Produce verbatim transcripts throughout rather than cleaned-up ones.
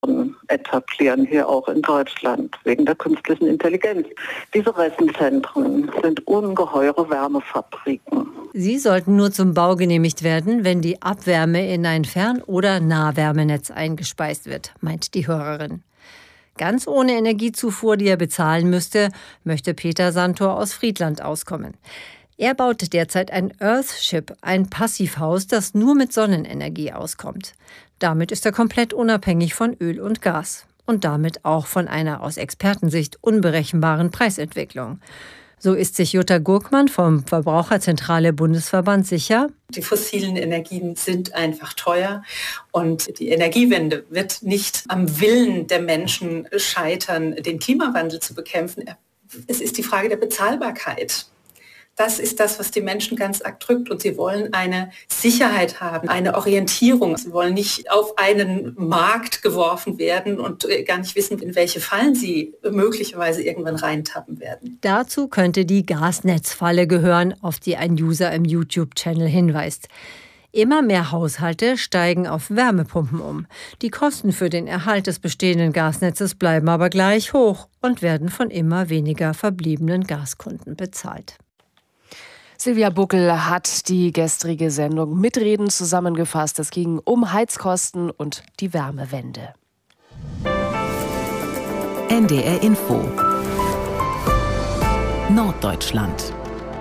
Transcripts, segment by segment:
etablieren, hier auch in Deutschland, wegen der künstlichen Intelligenz. Diese Rechenzentren sind ungeheure Wärmefabriken. Sie sollten nur zum Bau genehmigt werden, wenn die Abwärme in ein Fern- oder Nahwärmenetz eingespeist wird, meint die Hörerin. Ganz ohne Energiezufuhr, die er bezahlen müsste, möchte Peter Santor aus Friedland auskommen. Er baut derzeit ein Earthship, ein Passivhaus, das nur mit Sonnenenergie auskommt. Damit ist er komplett unabhängig von Öl und Gas und damit auch von einer aus Expertensicht unberechenbaren Preisentwicklung. So ist sich Jutta Gurkmann vom Verbraucherzentrale Bundesverband sicher: Die fossilen Energien sind einfach teuer und die Energiewende wird nicht am Willen der Menschen scheitern, den Klimawandel zu bekämpfen. Es ist die Frage der Bezahlbarkeit. Das ist das, was die Menschen ganz arg drückt. Und sie wollen eine Sicherheit haben, eine Orientierung. Sie wollen nicht auf einen Markt geworfen werden und gar nicht wissen, in welche Fallen sie möglicherweise irgendwann reintappen werden. Dazu könnte die Gasnetzfalle gehören, auf die ein User im YouTube-Channel hinweist. Immer mehr Haushalte steigen auf Wärmepumpen um. Die Kosten für den Erhalt des bestehenden Gasnetzes bleiben aber gleich hoch und werden von immer weniger verbliebenen Gaskunden bezahlt. Silvia Buckel hat die gestrige Sendung Mitreden zusammengefasst. Es ging um Heizkosten und die Wärmewende. N D R Info Norddeutschland.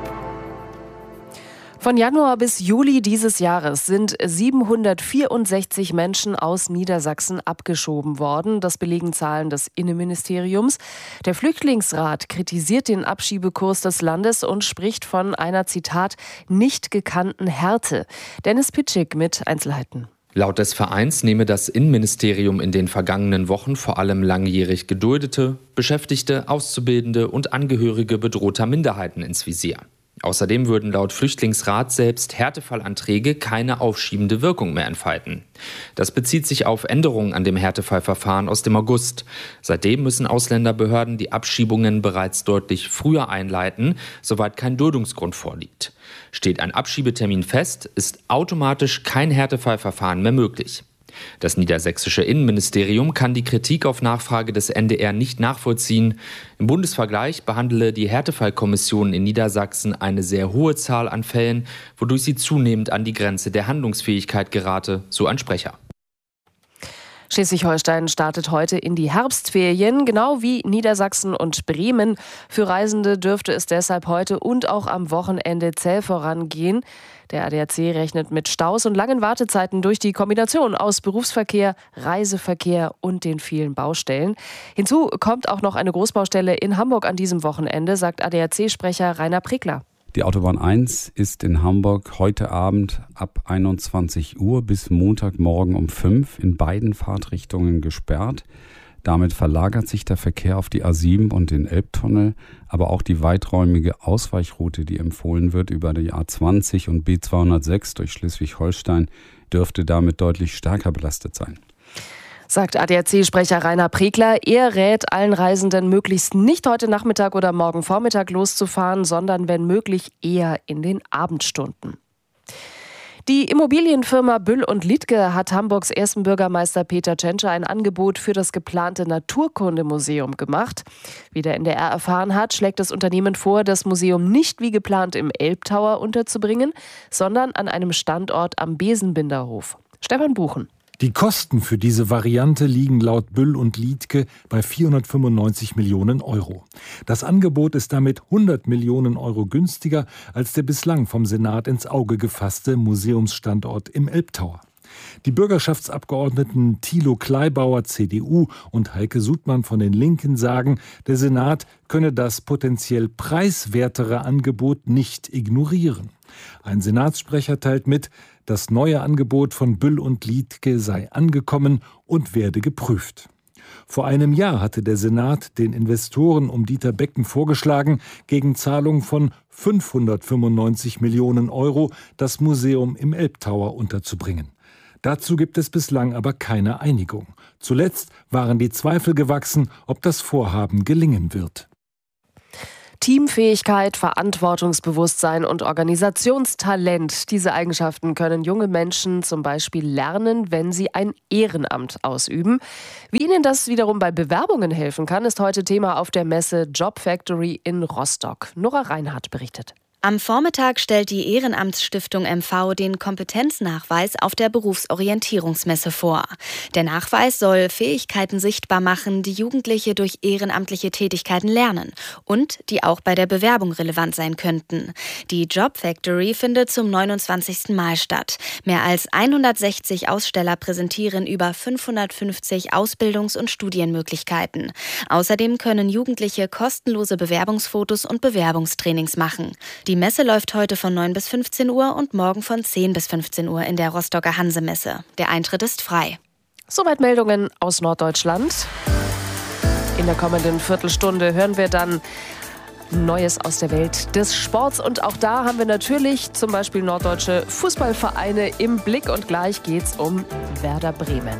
Von Januar bis Juli dieses Jahres sind siebenhundertvierundsechzig Menschen aus Niedersachsen abgeschoben worden. Das belegen Zahlen des Innenministeriums. Der Flüchtlingsrat kritisiert den Abschiebekurs des Landes und spricht von einer, Zitat, nicht gekannten Härte. Dennis Pitschik mit Einzelheiten. Laut des Vereins nehme das Innenministerium in den vergangenen Wochen vor allem langjährig Geduldete, Beschäftigte, Auszubildende und Angehörige bedrohter Minderheiten ins Visier. Außerdem würden laut Flüchtlingsrat selbst Härtefallanträge keine aufschiebende Wirkung mehr entfalten. Das bezieht sich auf Änderungen an dem Härtefallverfahren aus dem August. Seitdem müssen Ausländerbehörden die Abschiebungen bereits deutlich früher einleiten, soweit kein Duldungsgrund vorliegt. Steht ein Abschiebetermin fest, ist automatisch kein Härtefallverfahren mehr möglich. Das niedersächsische Innenministerium kann die Kritik auf Nachfrage des N D R nicht nachvollziehen. Im Bundesvergleich behandle die Härtefallkommission in Niedersachsen eine sehr hohe Zahl an Fällen, wodurch sie zunehmend an die Grenze der Handlungsfähigkeit gerate, so ein Sprecher. Schleswig-Holstein startet heute in die Herbstferien, genau wie Niedersachsen und Bremen. Für Reisende dürfte es deshalb heute und auch am Wochenende zäh vorangehen. Der A D A C rechnet mit Staus und langen Wartezeiten durch die Kombination aus Berufsverkehr, Reiseverkehr und den vielen Baustellen. Hinzu kommt auch noch eine Großbaustelle in Hamburg an diesem Wochenende, sagt A D A C-Sprecher Rainer Prickler. Die Autobahn eins ist in Hamburg heute Abend ab einundzwanzig Uhr bis Montagmorgen um fünf in beiden Fahrtrichtungen gesperrt. Damit verlagert sich der Verkehr auf die A sieben und den Elbtunnel, aber auch die weiträumige Ausweichroute, die empfohlen wird über die A zwanzig und B zweihundertsechs durch Schleswig-Holstein, dürfte damit deutlich stärker belastet sein. Sagt A D A C-Sprecher Rainer Prickler. Er rät allen Reisenden, möglichst nicht heute Nachmittag oder morgen Vormittag loszufahren, sondern wenn möglich eher in den Abendstunden. Die Immobilienfirma Büll und Liedtke hat Hamburgs ersten Bürgermeister Peter Tschentscher ein Angebot für das geplante Naturkundemuseum gemacht. Wie der N D R erfahren hat, schlägt das Unternehmen vor, das Museum nicht wie geplant im Elbtower unterzubringen, sondern an einem Standort am Besenbinderhof. Stefan Buchen. Die Kosten für diese Variante liegen laut Büll und Liedtke bei vierhundertfünfundneunzig Millionen Euro. Das Angebot ist damit hundert Millionen Euro günstiger als der bislang vom Senat ins Auge gefasste Museumsstandort im Elbtower. Die Bürgerschaftsabgeordneten Thilo Kleibauer, C D U, und Heike Sudmann von den Linken sagen, der Senat könne das potenziell preiswertere Angebot nicht ignorieren. Ein Senatssprecher teilt mit, das neue Angebot von Büll und Liedtke sei angekommen und werde geprüft. Vor einem Jahr hatte der Senat den Investoren um Dieter Becken vorgeschlagen, gegen Zahlung von fünfhundertfünfundneunzig Millionen Euro das Museum im Elbtower unterzubringen. Dazu gibt es bislang aber keine Einigung. Zuletzt waren die Zweifel gewachsen, ob das Vorhaben gelingen wird. Teamfähigkeit, Verantwortungsbewusstsein und Organisationstalent. Diese Eigenschaften können junge Menschen zum Beispiel lernen, wenn sie ein Ehrenamt ausüben. Wie ihnen das wiederum bei Bewerbungen helfen kann, ist heute Thema auf der Messe Job Factory in Rostock. Nora Reinhardt berichtet. Am Vormittag stellt die Ehrenamtsstiftung M V den Kompetenznachweis auf der Berufsorientierungsmesse vor. Der Nachweis soll Fähigkeiten sichtbar machen, die Jugendliche durch ehrenamtliche Tätigkeiten lernen und die auch bei der Bewerbung relevant sein könnten. Die Job Factory findet zum neunundzwanzigsten Mal statt. Mehr als hundertsechzig Aussteller präsentieren über fünfhundertfünfzig Ausbildungs- und Studienmöglichkeiten. Außerdem können Jugendliche kostenlose Bewerbungsfotos und Bewerbungstrainings machen. Die Messe läuft heute von neun bis fünfzehn Uhr und morgen von zehn bis fünfzehn Uhr in der Rostocker Hanse-Messe. Der Eintritt ist frei. Soweit Meldungen aus Norddeutschland. In der kommenden Viertelstunde hören wir dann Neues aus der Welt des Sports. Und auch da haben wir natürlich zum Beispiel norddeutsche Fußballvereine im Blick. Und gleich geht's um Werder Bremen.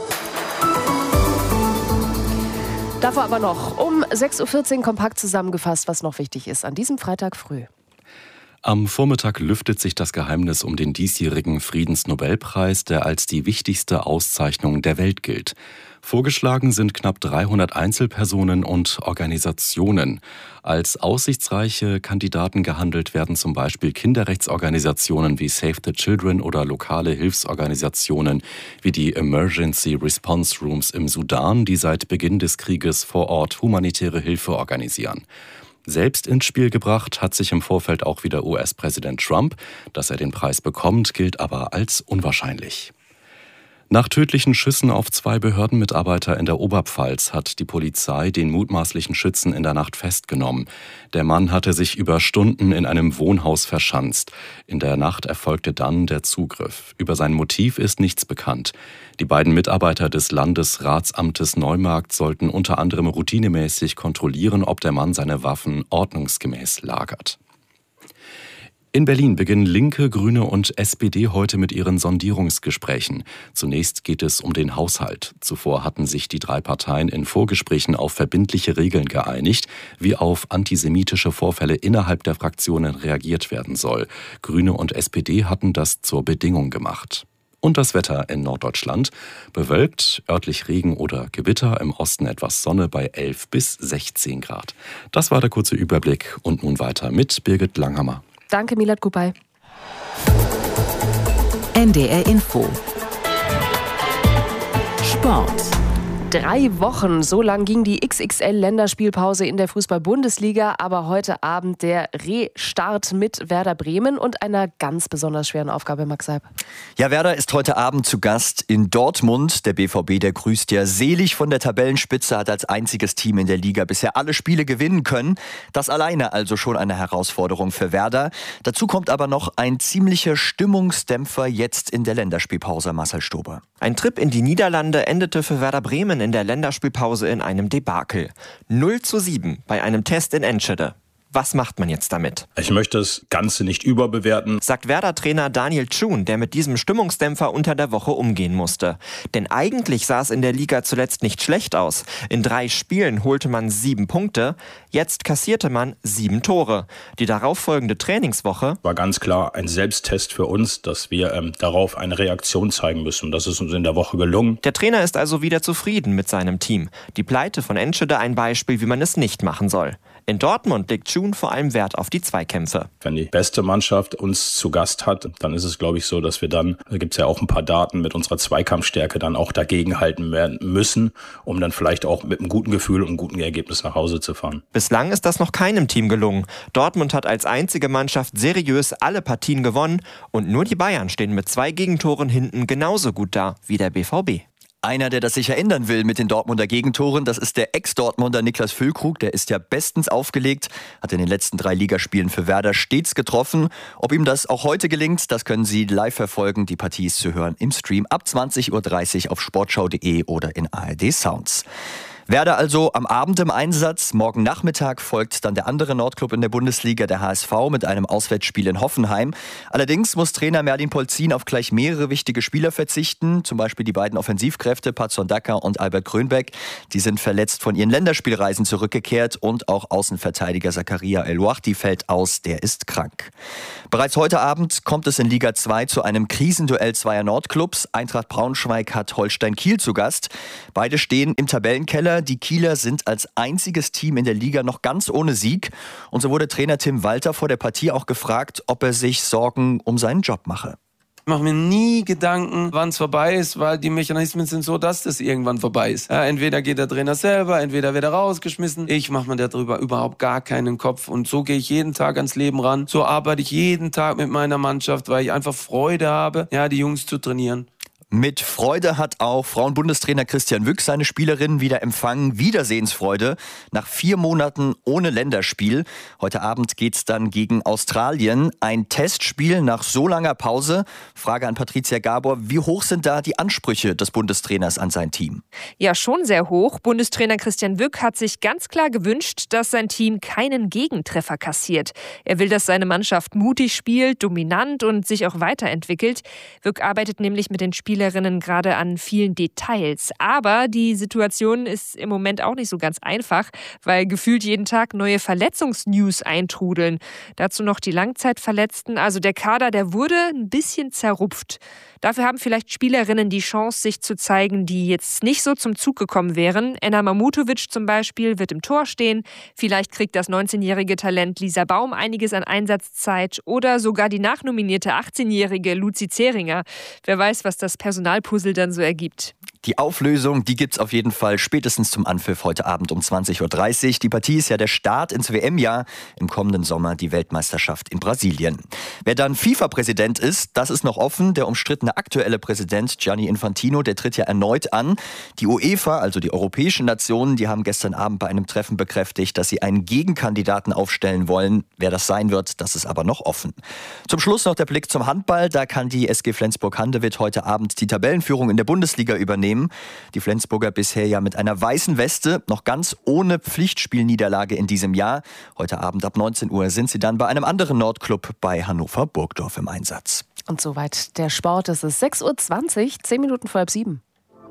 Davor aber noch um sechs Uhr vierzehn kompakt zusammengefasst, was noch wichtig ist an diesem Freitag früh. Am Vormittag lüftet sich das Geheimnis um den diesjährigen Friedensnobelpreis, der als die wichtigste Auszeichnung der Welt gilt. Vorgeschlagen sind knapp dreihundert Einzelpersonen und Organisationen. Als aussichtsreiche Kandidaten gehandelt werden zum Beispiel Kinderrechtsorganisationen wie Save the Children oder lokale Hilfsorganisationen wie die Emergency Response Rooms im Sudan, die seit Beginn des Krieges vor Ort humanitäre Hilfe organisieren. Selbst ins Spiel gebracht hat sich im Vorfeld auch wieder U S-Präsident Trump. Dass er den Preis bekommt, gilt aber als unwahrscheinlich. Nach tödlichen Schüssen auf zwei Behördenmitarbeiter in der Oberpfalz hat die Polizei den mutmaßlichen Schützen in der Nacht festgenommen. Der Mann hatte sich über Stunden in einem Wohnhaus verschanzt. In der Nacht erfolgte dann der Zugriff. Über sein Motiv ist nichts bekannt. Die beiden Mitarbeiter des Landesratsamtes Neumarkt sollten unter anderem routinemäßig kontrollieren, ob der Mann seine Waffen ordnungsgemäß lagert. In Berlin beginnen Linke, Grüne und S P D heute mit ihren Sondierungsgesprächen. Zunächst geht es um den Haushalt. Zuvor hatten sich die drei Parteien in Vorgesprächen auf verbindliche Regeln geeinigt, wie auf antisemitische Vorfälle innerhalb der Fraktionen reagiert werden soll. Grüne und S P D hatten das zur Bedingung gemacht. Und das Wetter in Norddeutschland: bewölkt, örtlich Regen oder Gewitter, im Osten etwas Sonne bei elf bis sechzehn Grad. Das war der kurze Überblick und nun weiter mit Birgit Langhammer. Danke, Milad Kupay. N D R Info. Sport. Drei Wochen, so lang ging die X X L-Länderspielpause in der Fußball-Bundesliga, aber heute Abend der Restart mit Werder Bremen und einer ganz besonders schweren Aufgabe, Max Seib. Ja, Werder ist heute Abend zu Gast in Dortmund. Der B V B, der grüßt ja selig von der Tabellenspitze, hat als einziges Team in der Liga bisher alle Spiele gewinnen können. Das alleine also schon eine Herausforderung für Werder. Dazu kommt aber noch ein ziemlicher Stimmungsdämpfer jetzt in der Länderspielpause, Marcel Stober. Ein Trip in die Niederlande endete für Werder Bremen in der Länderspielpause in einem Debakel. null zu sieben bei einem Test in Enschede. Was macht man jetzt damit? Ich möchte das Ganze nicht überbewerten, sagt Werder-Trainer Daniel Thun, der mit diesem Stimmungsdämpfer unter der Woche umgehen musste. Denn eigentlich sah es in der Liga zuletzt nicht schlecht aus. In drei Spielen holte man sieben Punkte, jetzt kassierte man sieben Tore. Die darauffolgende Trainingswoche war ganz klar ein Selbsttest für uns, dass wir ähm, darauf eine Reaktion zeigen müssen. Das ist uns in der Woche gelungen. Der Trainer ist also wieder zufrieden mit seinem Team. Die Pleite von Enschede ein Beispiel, wie man es nicht machen soll. In Dortmund legt Thun vor allem Wert auf die Zweikämpfe. Wenn die beste Mannschaft uns zu Gast hat, dann ist es, glaube ich, so, dass wir dann, da gibt es ja auch ein paar Daten, mit unserer Zweikampfstärke dann auch dagegenhalten werden müssen, um dann vielleicht auch mit einem guten Gefühl und einem guten Ergebnis nach Hause zu fahren. Bislang ist das noch keinem Team gelungen. Dortmund hat als einzige Mannschaft seriös alle Partien gewonnen und nur die Bayern stehen mit zwei Gegentoren hinten genauso gut da wie der B V B. Einer, der das sicher ändern will mit den Dortmunder Gegentoren, das ist der Ex-Dortmunder Niklas Füllkrug. Der ist ja bestens aufgelegt, hat in den letzten drei Ligaspielen für Werder stets getroffen. Ob ihm das auch heute gelingt, das können Sie live verfolgen. Die Partie ist zu hören im Stream ab zwanzig Uhr dreißig auf sportschau punkt de oder in A R D Sounds. Werder also am Abend im Einsatz. Morgen Nachmittag folgt dann der andere Nordclub in der Bundesliga, der H S V, mit einem Auswärtsspiel in Hoffenheim. Allerdings muss Trainer Merlin Polzin auf gleich mehrere wichtige Spieler verzichten. Zum Beispiel die beiden Offensivkräfte Patson Daka und Albert Grönbeck. Die sind verletzt von ihren Länderspielreisen zurückgekehrt. Und auch Außenverteidiger Zakaria El-Wahdi fällt aus, der ist krank. Bereits heute Abend kommt es in Liga zwei zu einem Krisenduell zweier Nordclubs. Eintracht Braunschweig hat Holstein Kiel zu Gast. Beide stehen im Tabellenkeller. Die Kieler sind als einziges Team in der Liga noch ganz ohne Sieg. Und so wurde Trainer Tim Walter vor der Partie auch gefragt, ob er sich Sorgen um seinen Job mache. Ich mache mir nie Gedanken, wann es vorbei ist, weil die Mechanismen sind so, dass das irgendwann vorbei ist. Ja, entweder geht der Trainer selber, entweder wird er rausgeschmissen. Ich mache mir darüber überhaupt gar keinen Kopf. Und so gehe ich jeden Tag ans Leben ran. So arbeite ich jeden Tag mit meiner Mannschaft, weil ich einfach Freude habe, ja, die Jungs zu trainieren. Mit Freude hat auch Frauenbundestrainer Christian Wück seine Spielerinnen wieder empfangen. Wiedersehensfreude nach vier Monaten ohne Länderspiel. Heute Abend geht's dann gegen Australien. Ein Testspiel nach so langer Pause. Frage an Patricia Gabor, wie hoch sind da die Ansprüche des Bundestrainers an sein Team? Ja, schon sehr hoch. Bundestrainer Christian Wück hat sich ganz klar gewünscht, dass sein Team keinen Gegentreffer kassiert. Er will, dass seine Mannschaft mutig spielt, dominant und sich auch weiterentwickelt. Wück arbeitet nämlich mit den Spielern gerade an vielen Details. Aber die Situation ist im Moment auch nicht so ganz einfach, weil gefühlt jeden Tag neue Verletzungsnews eintrudeln. Dazu noch die Langzeitverletzten. Also der Kader, der wurde ein bisschen zerrupft. Dafür haben vielleicht Spielerinnen die Chance, sich zu zeigen, die jetzt nicht so zum Zug gekommen wären. Enna Mamutovic zum Beispiel wird im Tor stehen. Vielleicht kriegt das neunzehnjährige Talent Lisa Baum einiges an Einsatzzeit. Oder sogar die nachnominierte achtzehnjährige Luzi Zehringer. Wer weiß, was das Personalpuzzle dann so ergibt. Die Auflösung, die gibt's auf jeden Fall spätestens zum Anpfiff heute Abend um zwanzig Uhr dreißig. Die Partie ist ja der Start ins W M-Jahr. Im kommenden Sommer die Weltmeisterschaft in Brasilien. Wer dann FIFA-Präsident ist, das ist noch offen. Der umstrittene aktuelle Präsident Gianni Infantino, der tritt ja erneut an. Die UEFA, also die europäischen Nationen, die haben gestern Abend bei einem Treffen bekräftigt, dass sie einen Gegenkandidaten aufstellen wollen. Wer das sein wird, das ist aber noch offen. Zum Schluss noch der Blick zum Handball. Da kann die S G Flensburg-Handewitt heute Abend die Tabellenführung in der Bundesliga übernehmen. Die Flensburger bisher ja mit einer weißen Weste, noch ganz ohne Pflichtspielniederlage in diesem Jahr. Heute Abend ab neunzehn Uhr sind sie dann bei einem anderen Nordclub bei Hannover Burgdorf im Einsatz. Und soweit der Sport. Es ist sechs Uhr zwanzig, zehn Minuten vor halb sieben.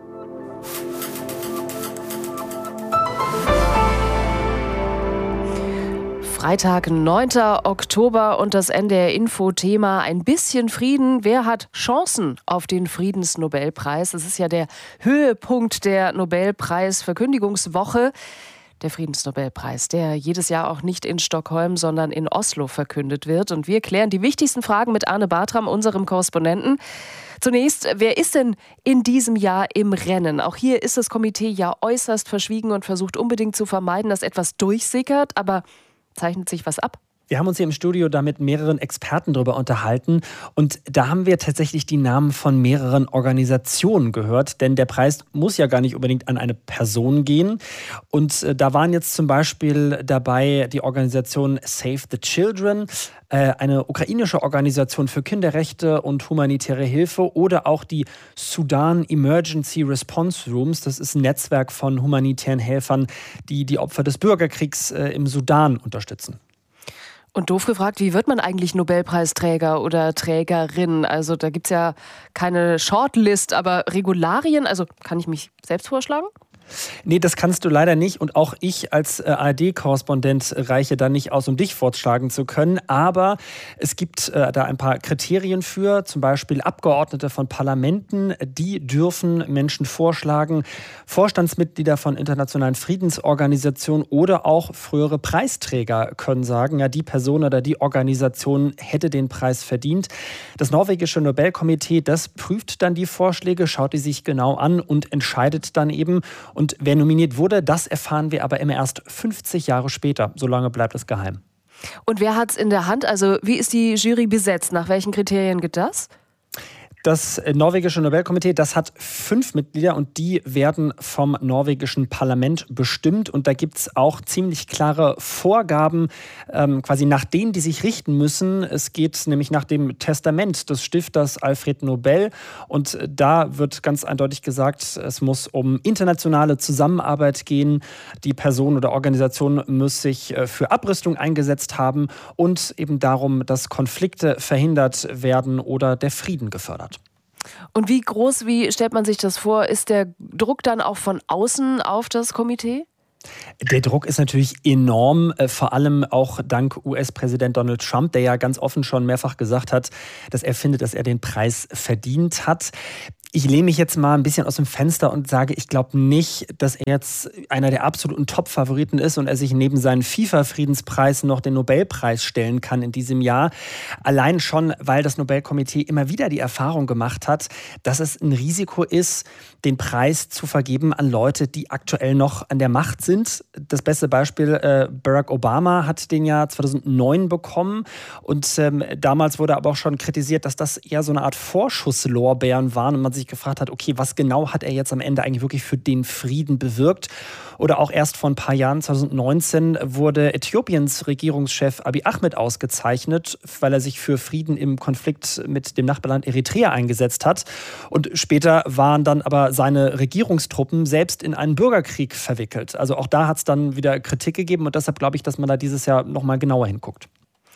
Freitag, neunter Oktober und das N D R-Info-Thema ein bisschen Frieden. Wer hat Chancen auf den Friedensnobelpreis? Das ist ja der Höhepunkt der Nobelpreisverkündigungswoche. Der Friedensnobelpreis, der jedes Jahr auch nicht in Stockholm, sondern in Oslo verkündet wird. Und wir klären die wichtigsten Fragen mit Arne Bartram, unserem Korrespondenten. Zunächst, wer ist denn in diesem Jahr im Rennen? Auch hier ist das Komitee ja äußerst verschwiegen und versucht unbedingt zu vermeiden, dass etwas durchsickert. Aber zeichnet sich was ab? Wir haben uns hier im Studio da mit mehreren Experten drüber unterhalten und da haben wir tatsächlich die Namen von mehreren Organisationen gehört, denn der Preis muss ja gar nicht unbedingt an eine Person gehen. Und äh, da waren jetzt zum Beispiel dabei die Organisation Save the Children, äh, eine ukrainische Organisation für Kinderrechte und humanitäre Hilfe oder auch die Sudan Emergency Response Rooms. Das ist ein Netzwerk von humanitären Helfern, die die Opfer des Bürgerkriegs äh, im Sudan unterstützen. Und doof gefragt, wie wird man eigentlich Nobelpreisträger oder Trägerin? Also da gibt es ja keine Shortlist, aber Regularien, also kann ich mich selbst vorschlagen? Nee, das kannst du leider nicht. Und auch ich als äh, A R D-Korrespondent reiche da nicht aus, um dich vorschlagen zu können. Aber es gibt äh, da ein paar Kriterien für, zum Beispiel Abgeordnete von Parlamenten, die dürfen Menschen vorschlagen, Vorstandsmitglieder von internationalen Friedensorganisationen oder auch frühere Preisträger können sagen, ja, die Person oder die Organisation hätte den Preis verdient. Das norwegische Nobelkomitee, das prüft dann die Vorschläge, schaut die sich genau an und entscheidet dann eben. Und wer nominiert wurde, das erfahren wir aber immer erst fünfzig Jahre später. So lange bleibt es geheim. Und wer hat es in der Hand? Also wie ist die Jury besetzt? Nach welchen Kriterien geht das? Das norwegische Nobelkomitee, das hat fünf Mitglieder und die werden vom norwegischen Parlament bestimmt. Und da gibt es auch ziemlich klare Vorgaben, ähm, quasi nach denen die sich richten müssen. Es geht nämlich nach dem Testament des Stifters Alfred Nobel. Und da wird ganz eindeutig gesagt, es muss um internationale Zusammenarbeit gehen. Die Person oder Organisation muss sich für Abrüstung eingesetzt haben und eben darum, dass Konflikte verhindert werden oder der Frieden gefördert. Und wie groß, wie stellt man sich das vor? Ist der Druck dann auch von außen auf das Komitee? Der Druck ist natürlich enorm, vor allem auch dank U S-Präsident Donald Trump, der ja ganz offen schon mehrfach gesagt hat, dass er findet, dass er den Preis verdient hat. Ich lehne mich jetzt mal ein bisschen aus dem Fenster und sage, ich glaube nicht, dass er jetzt einer der absoluten Top-Favoriten ist und er sich neben seinen FIFA-Friedenspreis noch den Nobelpreis stellen kann in diesem Jahr. Allein schon, weil das Nobelkomitee immer wieder die Erfahrung gemacht hat, dass es ein Risiko ist, den Preis zu vergeben an Leute, die aktuell noch an der Macht sind. Das beste Beispiel, äh, Barack Obama hat den ja zweitausendneun bekommen und ähm, damals wurde aber auch schon kritisiert, dass das eher so eine Art Vorschusslorbeeren waren und man sich gefragt hat, okay, was genau hat er jetzt am Ende eigentlich wirklich für den Frieden bewirkt? Oder auch erst vor ein paar Jahren, zweitausendneunzehn, wurde Äthiopiens Regierungschef Abiy Ahmed ausgezeichnet, weil er sich für Frieden im Konflikt mit dem Nachbarland Eritrea eingesetzt hat. Und später waren dann aber seine Regierungstruppen selbst in einen Bürgerkrieg verwickelt. Also auch da hat es dann wieder Kritik gegeben und deshalb glaube ich, dass man da dieses Jahr nochmal genauer hinguckt.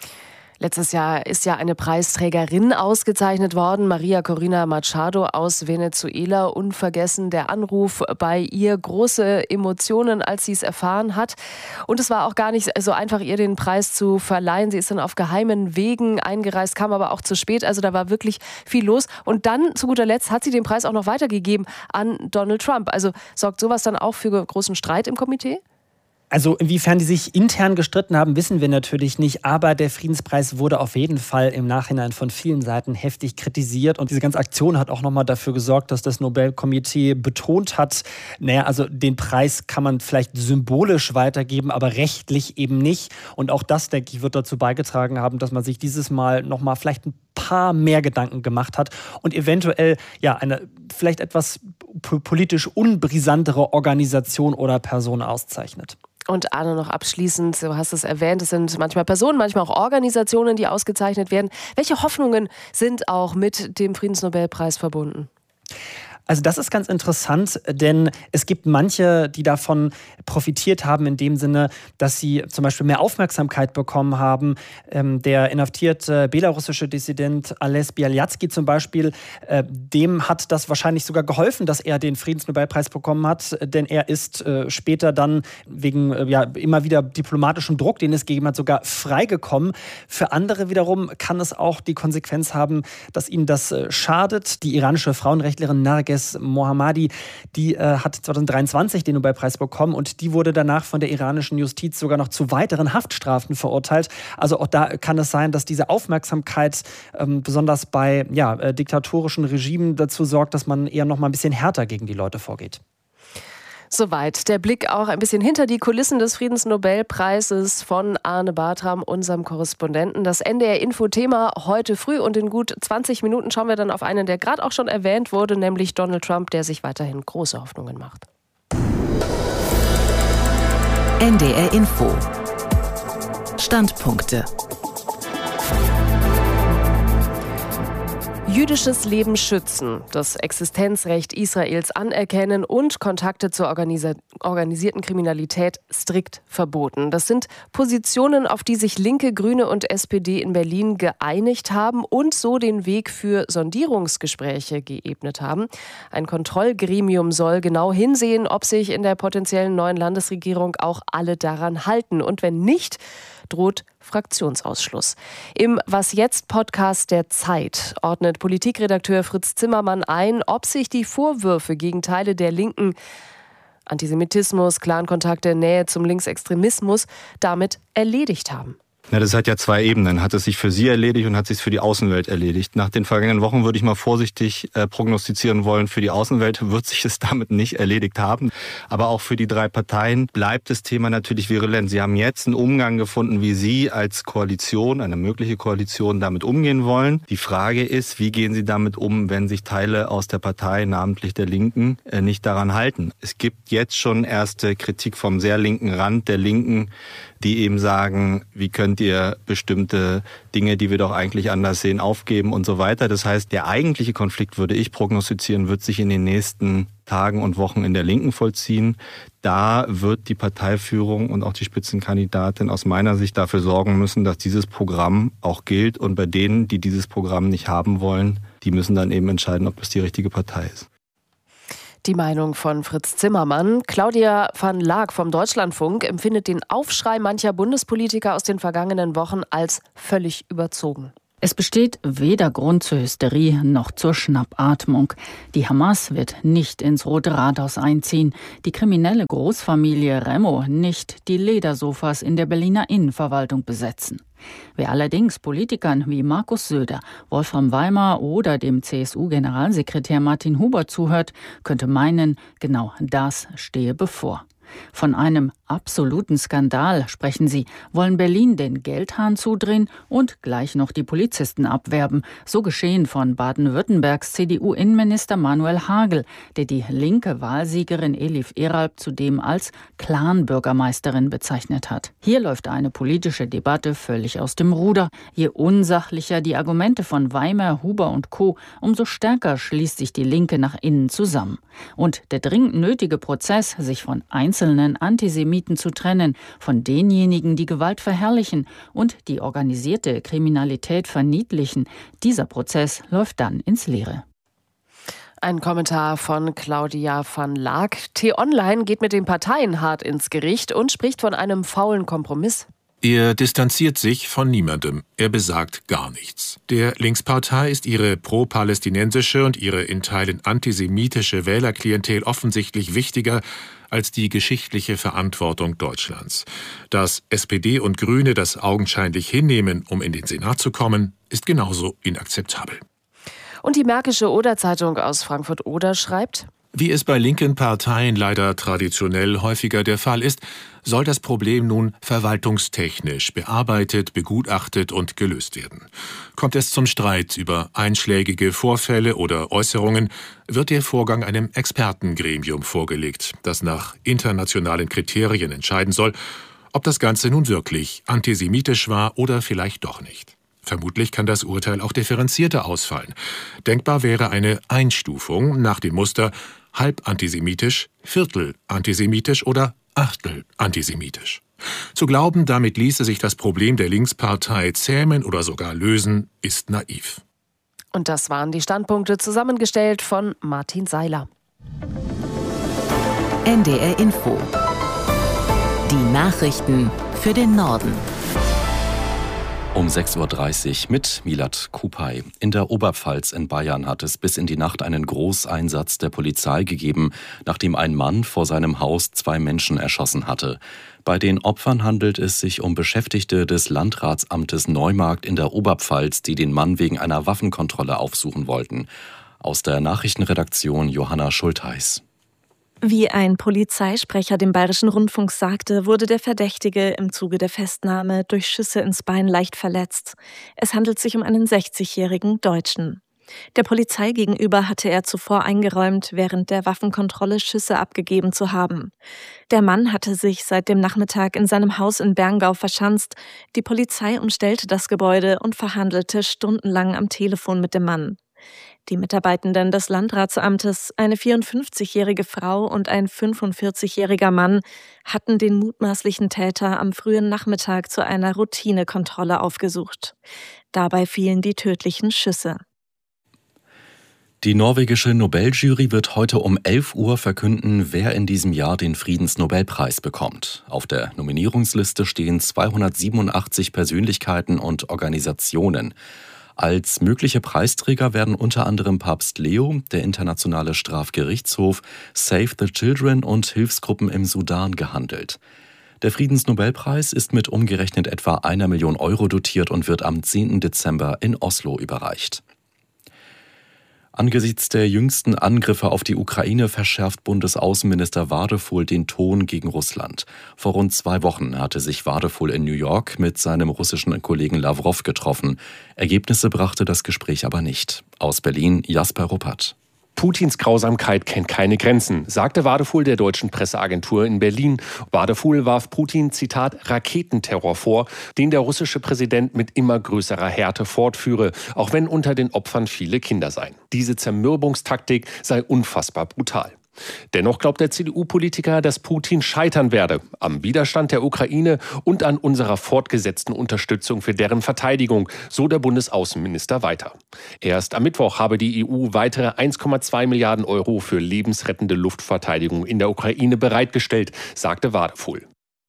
Letztes Jahr ist ja eine Preisträgerin ausgezeichnet worden, Maria Corina Machado aus Venezuela. Unvergessen der Anruf bei ihr, große Emotionen, als sie es erfahren hat. Und es war auch gar nicht so einfach, ihr den Preis zu verleihen. Sie ist dann auf geheimen Wegen eingereist, kam aber auch zu spät. Also da war wirklich viel los. Und dann, zu guter Letzt, hat sie den Preis auch noch weitergegeben an Donald Trump. Also sorgt sowas dann auch für großen Streit im Komitee? Also inwiefern die sich intern gestritten haben, wissen wir natürlich nicht. Aber der Friedenspreis wurde auf jeden Fall im Nachhinein von vielen Seiten heftig kritisiert. Und diese ganze Aktion hat auch nochmal dafür gesorgt, dass das Nobelkomitee betont hat, naja, also den Preis kann man vielleicht symbolisch weitergeben, aber rechtlich eben nicht. Und auch das, denke ich, wird dazu beigetragen haben, dass man sich dieses Mal nochmal vielleicht ein paar mehr Gedanken gemacht hat und eventuell ja eine vielleicht etwas politisch unbrisantere Organisation oder Person auszeichnet. Und Arne, noch abschließend, du hast es erwähnt, es sind manchmal Personen, manchmal auch Organisationen, die ausgezeichnet werden. Welche Hoffnungen sind auch mit dem Friedensnobelpreis verbunden? Also das ist ganz interessant, denn es gibt manche, die davon profitiert haben in dem Sinne, dass sie zum Beispiel mehr Aufmerksamkeit bekommen haben. Ähm, der inhaftierte belarussische Dissident Ales Bialyatsky zum Beispiel, äh, dem hat das wahrscheinlich sogar geholfen, dass er den Friedensnobelpreis bekommen hat, denn er ist äh, später dann wegen äh, ja, immer wieder diplomatischem Druck, den es gegeben hat, sogar freigekommen. Für andere wiederum kann es auch die Konsequenz haben, dass ihnen das äh, schadet. Die iranische Frauenrechtlerin Narges Mohammadi, die äh, hat zweitausenddreiundzwanzig den Nobelpreis bekommen und die wurde danach von der iranischen Justiz sogar noch zu weiteren Haftstrafen verurteilt. Also auch da kann es sein, dass diese Aufmerksamkeit ähm, besonders bei ja, äh, diktatorischen Regimen dazu sorgt, dass man eher noch mal ein bisschen härter gegen die Leute vorgeht. Soweit der Blick auch ein bisschen hinter die Kulissen des Friedensnobelpreises von Arne Bartram, unserem Korrespondenten. Das N D R-Info-Thema heute früh und in gut zwanzig Minuten schauen wir dann auf einen, der gerade auch schon erwähnt wurde, nämlich Donald Trump, der sich weiterhin große Hoffnungen macht. N D R-Info. Standpunkte. Jüdisches Leben schützen, das Existenzrecht Israels anerkennen und Kontakte zur organisi- organisierten Kriminalität strikt verboten. Das sind Positionen, auf die sich Linke, Grüne und S P D in Berlin geeinigt haben und so den Weg für Sondierungsgespräche geebnet haben. Ein Kontrollgremium soll genau hinsehen, ob sich in der potenziellen neuen Landesregierung auch alle daran halten. Und wenn nicht, droht Fraktionsausschluss. Im Was jetzt Podcast der Zeit ordnet Politikredakteur Fritz Zimmermann ein, ob sich die Vorwürfe gegen Teile der Linken, Antisemitismus, Clankontakte, Nähe zum Linksextremismus, damit erledigt haben. Ja, das hat ja zwei Ebenen. Hat es sich für Sie erledigt und hat es sich für die Außenwelt erledigt. Nach den vergangenen Wochen würde ich mal vorsichtig äh, prognostizieren wollen, für die Außenwelt wird sich es damit nicht erledigt haben. Aber auch für die drei Parteien bleibt das Thema natürlich virulent. Sie haben jetzt einen Umgang gefunden, wie Sie als Koalition, eine mögliche Koalition, damit umgehen wollen. Die Frage ist, wie gehen Sie damit um, wenn sich Teile aus der Partei, namentlich der Linken, äh, nicht daran halten? Es gibt jetzt schon erste Kritik vom sehr linken Rand der Linken, die eben sagen, wie könnt ihr bestimmte Dinge, die wir doch eigentlich anders sehen, aufgeben und so weiter. Das heißt, der eigentliche Konflikt, würde ich prognostizieren, wird sich in den nächsten Tagen und Wochen in der Linken vollziehen. Da wird die Parteiführung und auch die Spitzenkandidatin aus meiner Sicht dafür sorgen müssen, dass dieses Programm auch gilt. Und bei denen, die dieses Programm nicht haben wollen, die müssen dann eben entscheiden, ob es die richtige Partei ist. Die Meinung von Fritz Zimmermann. Claudia van Laak vom Deutschlandfunk empfindet den Aufschrei mancher Bundespolitiker aus den vergangenen Wochen als völlig überzogen. Es besteht weder Grund zur Hysterie noch zur Schnappatmung. Die Hamas wird nicht ins Rote Rathaus einziehen, die kriminelle Großfamilie Remo nicht die Ledersofas in der Berliner Innenverwaltung besetzen. Wer allerdings Politikern wie Markus Söder, Wolfram Weimar oder dem C S U-Generalsekretär Martin Huber zuhört, könnte meinen, genau das stehe bevor. Von einem absoluten Skandal sprechen sie, wollen Berlin den Geldhahn zudrehen und gleich noch die Polizisten abwerben. So geschehen von Baden-Württembergs C D U-Innenminister Manuel Hagel, der die linke Wahlsiegerin Elif Eralp zudem als Clan-Bürgermeisterin bezeichnet hat. Hier läuft eine politische Debatte völlig aus dem Ruder. Je unsachlicher die Argumente von Weimar, Huber und Co., umso stärker schließt sich die Linke nach innen zusammen. Und der dringend nötige Prozess, sich von einzelnen Antisemiten zu trennen, von denjenigen, die Gewalt verherrlichen und die organisierte Kriminalität verniedlichen, dieser Prozess läuft dann ins Leere. Ein Kommentar von Claudia van Laak. T-Online geht mit den Parteien hart ins Gericht und spricht von einem faulen Kompromiss. Er distanziert sich von niemandem. Er besagt gar nichts. Der Linkspartei ist ihre pro-palästinensische und ihre in Teilen antisemitische Wählerklientel offensichtlich wichtiger als die geschichtliche Verantwortung Deutschlands. Dass S P D und Grüne das augenscheinlich hinnehmen, um in den Senat zu kommen, ist genauso inakzeptabel. Und die Märkische Oder-Zeitung aus Frankfurt-Oder schreibt: Wie es bei linken Parteien leider traditionell häufiger der Fall ist, soll das Problem nun verwaltungstechnisch bearbeitet, begutachtet und gelöst werden. Kommt es zum Streit über einschlägige Vorfälle oder Äußerungen, wird der Vorgang einem Expertengremium vorgelegt, das nach internationalen Kriterien entscheiden soll, ob das Ganze nun wirklich antisemitisch war oder vielleicht doch nicht. Vermutlich kann das Urteil auch differenzierter ausfallen. Denkbar wäre eine Einstufung nach dem Muster halb antisemitisch, Viertel antisemitisch oder Achtel antisemitisch. Zu glauben, damit ließe sich das Problem der Linkspartei zähmen oder sogar lösen, ist naiv. Und das waren die Standpunkte, zusammengestellt von Martin Seiler. N D R Info. Die Nachrichten für den Norden. Um sechs Uhr dreißig mit Milad Kupay. In der Oberpfalz in Bayern hat es bis in die Nacht einen Großeinsatz der Polizei gegeben, nachdem ein Mann vor seinem Haus zwei Menschen erschossen hatte. Bei den Opfern handelt es sich um Beschäftigte des Landratsamtes Neumarkt in der Oberpfalz, die den Mann wegen einer Waffenkontrolle aufsuchen wollten. Aus der Nachrichtenredaktion Johanna Schultheis. Wie ein Polizeisprecher dem Bayerischen Rundfunk sagte, wurde der Verdächtige im Zuge der Festnahme durch Schüsse ins Bein leicht verletzt. Es handelt sich um einen sechzigjährigen Deutschen. Der Polizei gegenüber hatte er zuvor eingeräumt, während der Waffenkontrolle Schüsse abgegeben zu haben. Der Mann hatte sich seit dem Nachmittag in seinem Haus in Berngau verschanzt. Die Polizei umstellte das Gebäude und verhandelte stundenlang am Telefon mit dem Mann. Die Mitarbeitenden des Landratsamtes, eine vierundfünfzigjährige Frau und ein fünfundvierzigjähriger Mann, hatten den mutmaßlichen Täter am frühen Nachmittag zu einer Routinekontrolle aufgesucht. Dabei fielen die tödlichen Schüsse. Die norwegische Nobeljury wird heute um elf Uhr verkünden, wer in diesem Jahr den Friedensnobelpreis bekommt. Auf der Nominierungsliste stehen zweihundertsiebenundachtzig Persönlichkeiten und Organisationen. Als mögliche Preisträger werden unter anderem Papst Leo, der Internationale Strafgerichtshof, Save the Children und Hilfsgruppen im Sudan gehandelt. Der Friedensnobelpreis ist mit umgerechnet etwa einer Million Euro dotiert und wird am zehnten Dezember in Oslo überreicht. Angesichts der jüngsten Angriffe auf die Ukraine verschärft Bundesaußenminister Wadefuhl den Ton gegen Russland. Vor rund zwei Wochen hatte sich Wadefuhl in New York mit seinem russischen Kollegen Lawrow getroffen. Ergebnisse brachte das Gespräch aber nicht. Aus Berlin Jasper Ruppert. Putins Grausamkeit kennt keine Grenzen, sagte Wadefuhl der deutschen Presseagentur in Berlin. Wadefuhl warf Putin, Zitat, Raketenterror vor, den der russische Präsident mit immer größerer Härte fortführe, auch wenn unter den Opfern viele Kinder seien. Diese Zermürbungstaktik sei unfassbar brutal. Dennoch glaubt der C D U-Politiker, dass Putin scheitern werde am Widerstand der Ukraine und an unserer fortgesetzten Unterstützung für deren Verteidigung, so der Bundesaußenminister weiter. Erst am Mittwoch habe die E U weitere eins Komma zwei Milliarden Euro für lebensrettende Luftverteidigung in der Ukraine bereitgestellt, sagte Wadefuhl.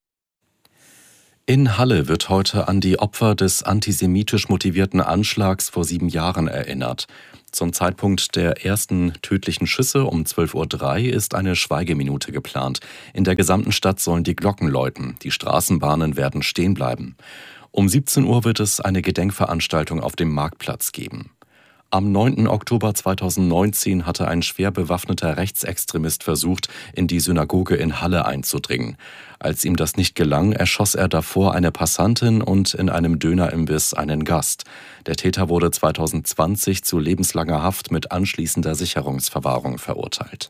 In Halle wird heute an die Opfer des antisemitisch motivierten Anschlags vor sieben Jahren erinnert. Zum Zeitpunkt der ersten tödlichen Schüsse um zwölf Uhr drei ist eine Schweigeminute geplant. In der gesamten Stadt sollen die Glocken läuten. Die Straßenbahnen werden stehen bleiben. Um siebzehn Uhr wird es eine Gedenkveranstaltung auf dem Marktplatz geben. Am neunten Oktober zweitausendneunzehn hatte ein schwer bewaffneter Rechtsextremist versucht, in die Synagoge in Halle einzudringen. Als ihm das nicht gelang, erschoss er davor eine Passantin und in einem Dönerimbiss einen Gast. Der Täter wurde zweitausendzwanzig zu lebenslanger Haft mit anschließender Sicherungsverwahrung verurteilt.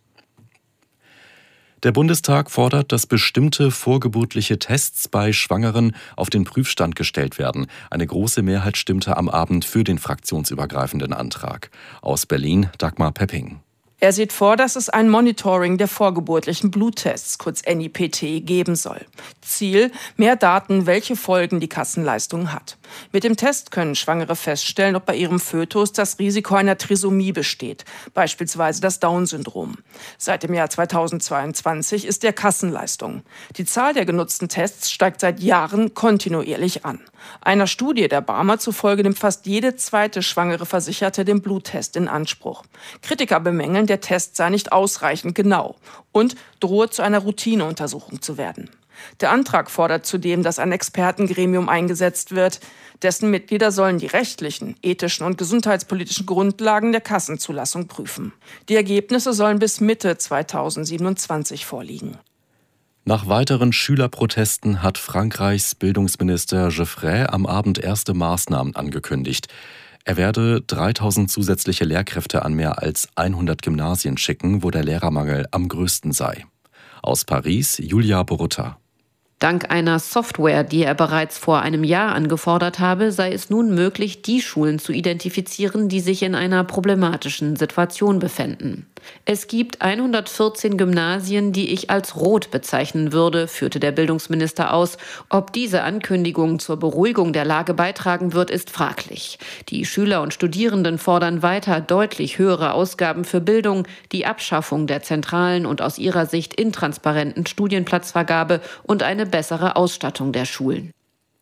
Der Bundestag fordert, dass bestimmte vorgeburtliche Tests bei Schwangeren auf den Prüfstand gestellt werden. Eine große Mehrheit stimmte am Abend für den fraktionsübergreifenden Antrag. Aus Berlin Dagmar Pepping. Er sieht vor, dass es ein Monitoring der vorgeburtlichen Bluttests, kurz N I P T, geben soll. Ziel: mehr Daten, welche Folgen die Kassenleistung hat. Mit dem Test können Schwangere feststellen, ob bei ihrem Fötus das Risiko einer Trisomie besteht, beispielsweise das Down-Syndrom. Seit dem Jahr zweitausendzweiundzwanzig ist der Kassenleistung. Die Zahl der genutzten Tests steigt seit Jahren kontinuierlich an. Einer Studie der Barmer zufolge nimmt fast jede zweite schwangere Versicherte den Bluttest in Anspruch. Kritiker bemängeln, der Test sei nicht ausreichend genau und drohe zu einer Routineuntersuchung zu werden. Der Antrag fordert zudem, dass ein Expertengremium eingesetzt wird. Dessen Mitglieder sollen die rechtlichen, ethischen und gesundheitspolitischen Grundlagen der Kassenzulassung prüfen. Die Ergebnisse sollen bis Mitte zweitausendsiebenundzwanzig vorliegen. Nach weiteren Schülerprotesten hat Frankreichs Bildungsminister Geoffrey am Abend erste Maßnahmen angekündigt. Er werde dreitausend zusätzliche Lehrkräfte an mehr als hundert Gymnasien schicken, wo der Lehrermangel am größten sei. Aus Paris Julia Borutta. Dank einer Software, die er bereits vor einem Jahr angefordert habe, sei es nun möglich, die Schulen zu identifizieren, die sich in einer problematischen Situation befänden. Es gibt hundertvierzehn Gymnasien, die ich als rot bezeichnen würde, führte der Bildungsminister aus. Ob diese Ankündigung zur Beruhigung der Lage beitragen wird, ist fraglich. Die Schüler und Studierenden fordern weiter deutlich höhere Ausgaben für Bildung, die Abschaffung der zentralen und aus ihrer Sicht intransparenten Studienplatzvergabe und eine bessere Ausstattung der Schulen.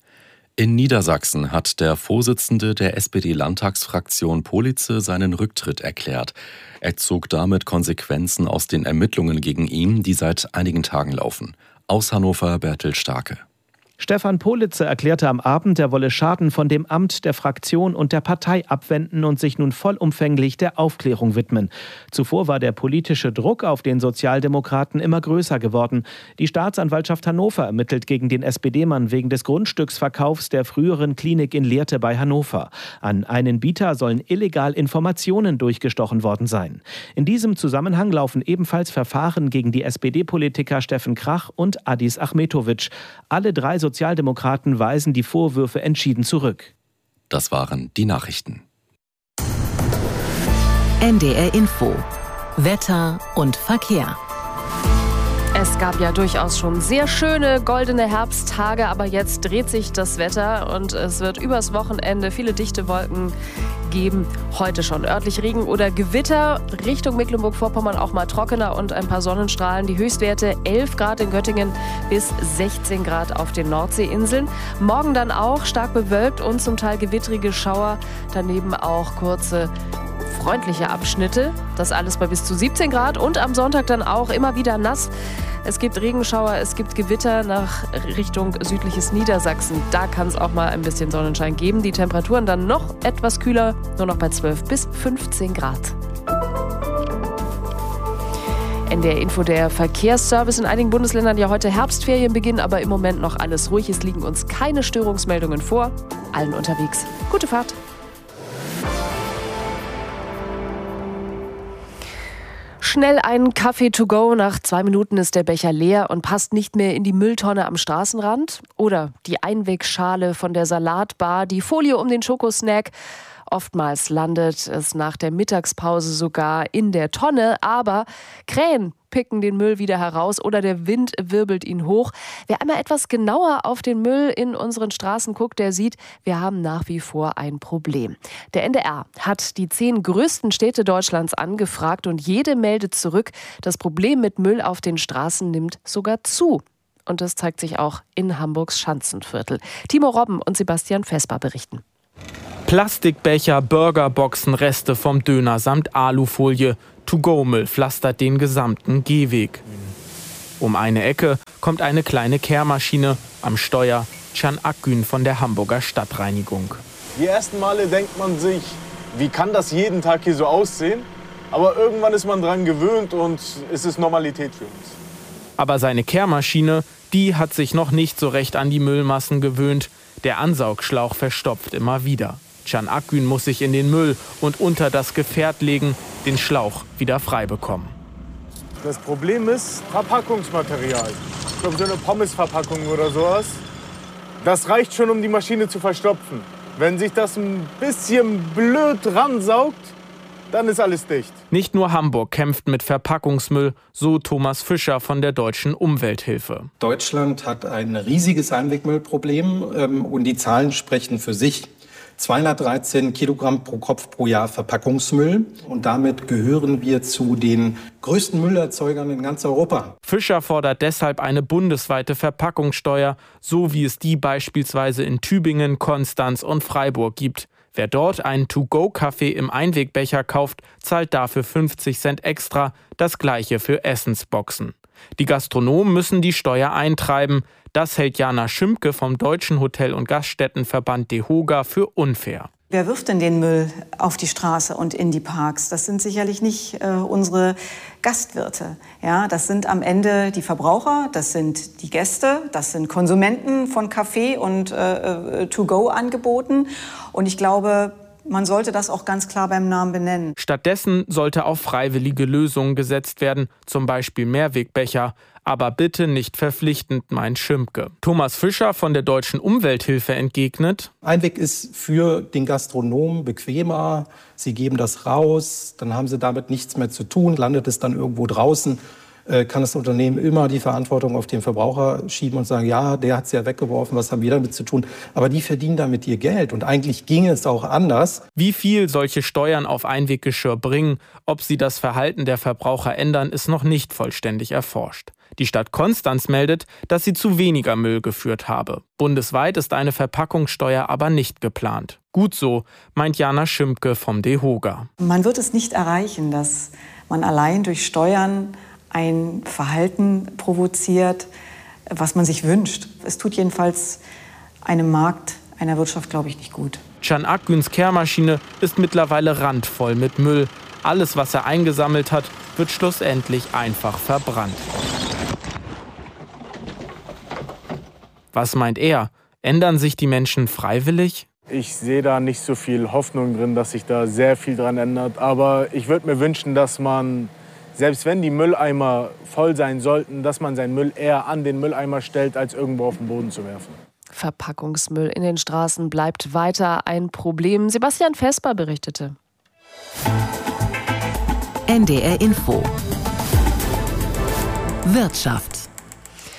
In Niedersachsen hat der Vorsitzende der S P D-Landtagsfraktion Politze seinen Rücktritt erklärt. Er zog damit Konsequenzen aus den Ermittlungen gegen ihn, die seit einigen Tagen laufen. Aus Hannover Bertel Starke. Stefan Politze erklärte am Abend, er wolle Schaden von dem Amt, der Fraktion und der Partei abwenden und sich nun vollumfänglich der Aufklärung widmen. Zuvor war der politische Druck auf den Sozialdemokraten immer größer geworden. Die Staatsanwaltschaft Hannover ermittelt gegen den S P D-Mann wegen des Grundstücksverkaufs der früheren Klinik in Lehrte bei Hannover. An einen Bieter sollen illegal Informationen durchgestochen worden sein. In diesem Zusammenhang laufen ebenfalls Verfahren gegen die S P D-Politiker Steffen Krach und Adis Achmetovic. Alle drei Sozialdemokraten weisen die Vorwürfe entschieden zurück. Das waren die Nachrichten. N D R Info. Wetter und Verkehr. Es gab ja durchaus schon sehr schöne goldene Herbsttage, aber jetzt dreht sich das Wetter und es wird übers Wochenende viele dichte Wolken geben. Heute schon örtlich Regen oder Gewitter. Richtung Mecklenburg-Vorpommern auch mal trockener und ein paar Sonnenstrahlen. Die Höchstwerte elf Grad in Göttingen bis sechzehn Grad auf den Nordseeinseln. Morgen dann auch stark bewölkt und zum Teil gewittrige Schauer. Daneben auch kurze freundliche Abschnitte. Das alles bei bis zu siebzehn Grad und am Sonntag dann auch immer wieder nass. Es gibt Regenschauer, es gibt Gewitter nach Richtung südliches Niedersachsen. Da kann es auch mal ein bisschen Sonnenschein geben. Die Temperaturen dann noch etwas kühler, nur noch bei zwölf bis fünfzehn Grad. N D R Info, der Verkehrsservice. In einigen Bundesländern ja heute Herbstferien beginnen, aber im Moment noch alles ruhig. Es liegen uns keine Störungsmeldungen vor. Allen unterwegs. Gute Fahrt. Schnell einen Kaffee to go. Nach zwei Minuten ist der Becher leer und passt nicht mehr in die Mülltonne am Straßenrand. Oder die Einwegschale von der Salatbar, die Folie um den Schokosnack. Oftmals landet es nach der Mittagspause sogar in der Tonne, aber Krähen picken den Müll wieder heraus oder der Wind wirbelt ihn hoch. Wer einmal etwas genauer auf den Müll in unseren Straßen guckt, der sieht, wir haben nach wie vor ein Problem. Der N D R hat die zehn größten Städte Deutschlands angefragt und jede meldet zurück, das Problem mit Müll auf den Straßen nimmt sogar zu. Und das zeigt sich auch in Hamburgs Schanzenviertel. Timo Robben und Sebastian Vesper berichten. Plastikbecher, Burgerboxen, Reste vom Döner samt Alufolie. To-go-Müll pflastert den gesamten Gehweg. Um eine Ecke kommt eine kleine Kehrmaschine. Am Steuer Can Akgün von der Hamburger Stadtreinigung. Die ersten Male denkt man sich, wie kann das jeden Tag hier so aussehen? Aber irgendwann ist man dran gewöhnt und es ist Normalität für uns. Aber seine Kehrmaschine, die hat sich noch nicht so recht an die Müllmassen gewöhnt. Der Ansaugschlauch verstopft immer wieder. Can Akgün muss sich in den Müll und unter das Gefährt legen, den Schlauch wieder frei bekommen. Das Problem ist Verpackungsmaterial. Ich glaube, so eine Pommesverpackung oder sowas. Das reicht schon, um die Maschine zu verstopfen. Wenn sich das ein bisschen blöd ransaugt, dann ist alles dicht. Nicht nur Hamburg kämpft mit Verpackungsmüll, so Thomas Fischer von der Deutschen Umwelthilfe. Deutschland hat ein riesiges Einwegmüllproblem ähm, und die Zahlen sprechen für sich. zweihundertdreizehn Kilogramm pro Kopf pro Jahr Verpackungsmüll. Und damit gehören wir zu den größten Müllerzeugern in ganz Europa. Fischer fordert deshalb eine bundesweite Verpackungssteuer, so wie es die beispielsweise in Tübingen, Konstanz und Freiburg gibt. Wer dort einen To-Go-Kaffee im Einwegbecher kauft, zahlt dafür fünfzig Cent extra, das gleiche für Essensboxen. Die Gastronomen müssen die Steuer eintreiben. Das hält Jana Schimpke vom Deutschen Hotel- und Gaststättenverband DEHOGA für unfair. Wer wirft denn den Müll auf die Straße und in die Parks? Das sind sicherlich nicht äh, unsere Gastwirte. Ja, das sind am Ende die Verbraucher, das sind die Gäste, das sind Konsumenten von Kaffee und äh, To-Go-Angeboten. Und ich glaube, man sollte das auch ganz klar beim Namen benennen. Stattdessen sollte auf freiwillige Lösungen gesetzt werden, zum Beispiel Mehrwegbecher. Aber bitte nicht verpflichtend, meint Schimpke. Thomas Fischer von der Deutschen Umwelthilfe entgegnet: Einweg ist für den Gastronomen bequemer. Sie geben das raus, dann haben sie damit nichts mehr zu tun, landet es dann irgendwo draußen. Kann das Unternehmen immer die Verantwortung auf den Verbraucher schieben und sagen, ja, der hat es ja weggeworfen, was haben wir damit zu tun? Aber die verdienen damit ihr Geld und eigentlich ginge es auch anders. Wie viel solche Steuern auf Einweggeschirr bringen, ob sie das Verhalten der Verbraucher ändern, ist noch nicht vollständig erforscht. Die Stadt Konstanz meldet, dass sie zu weniger Müll geführt habe. Bundesweit ist eine Verpackungssteuer aber nicht geplant. Gut so, meint Jana Schimpke vom DEHOGA. Man wird es nicht erreichen, dass man allein durch Steuern ein Verhalten provoziert, was man sich wünscht. Es tut jedenfalls einem Markt, einer Wirtschaft, glaube ich, nicht gut. Can Akgüns Kehrmaschine ist mittlerweile randvoll mit Müll. Alles, was er eingesammelt hat, wird schlussendlich einfach verbrannt. Was meint er? Ändern sich die Menschen freiwillig? Ich sehe da nicht so viel Hoffnung drin, dass sich da sehr viel dran ändert. Aber ich würde mir wünschen, dass man, selbst wenn die Mülleimer voll sein sollten, dass man seinen Müll eher an den Mülleimer stellt, als irgendwo auf den Boden zu werfen. Verpackungsmüll in den Straßen bleibt weiter ein Problem. Sebastian Vesper berichtete. N D R Info. Wirtschaft.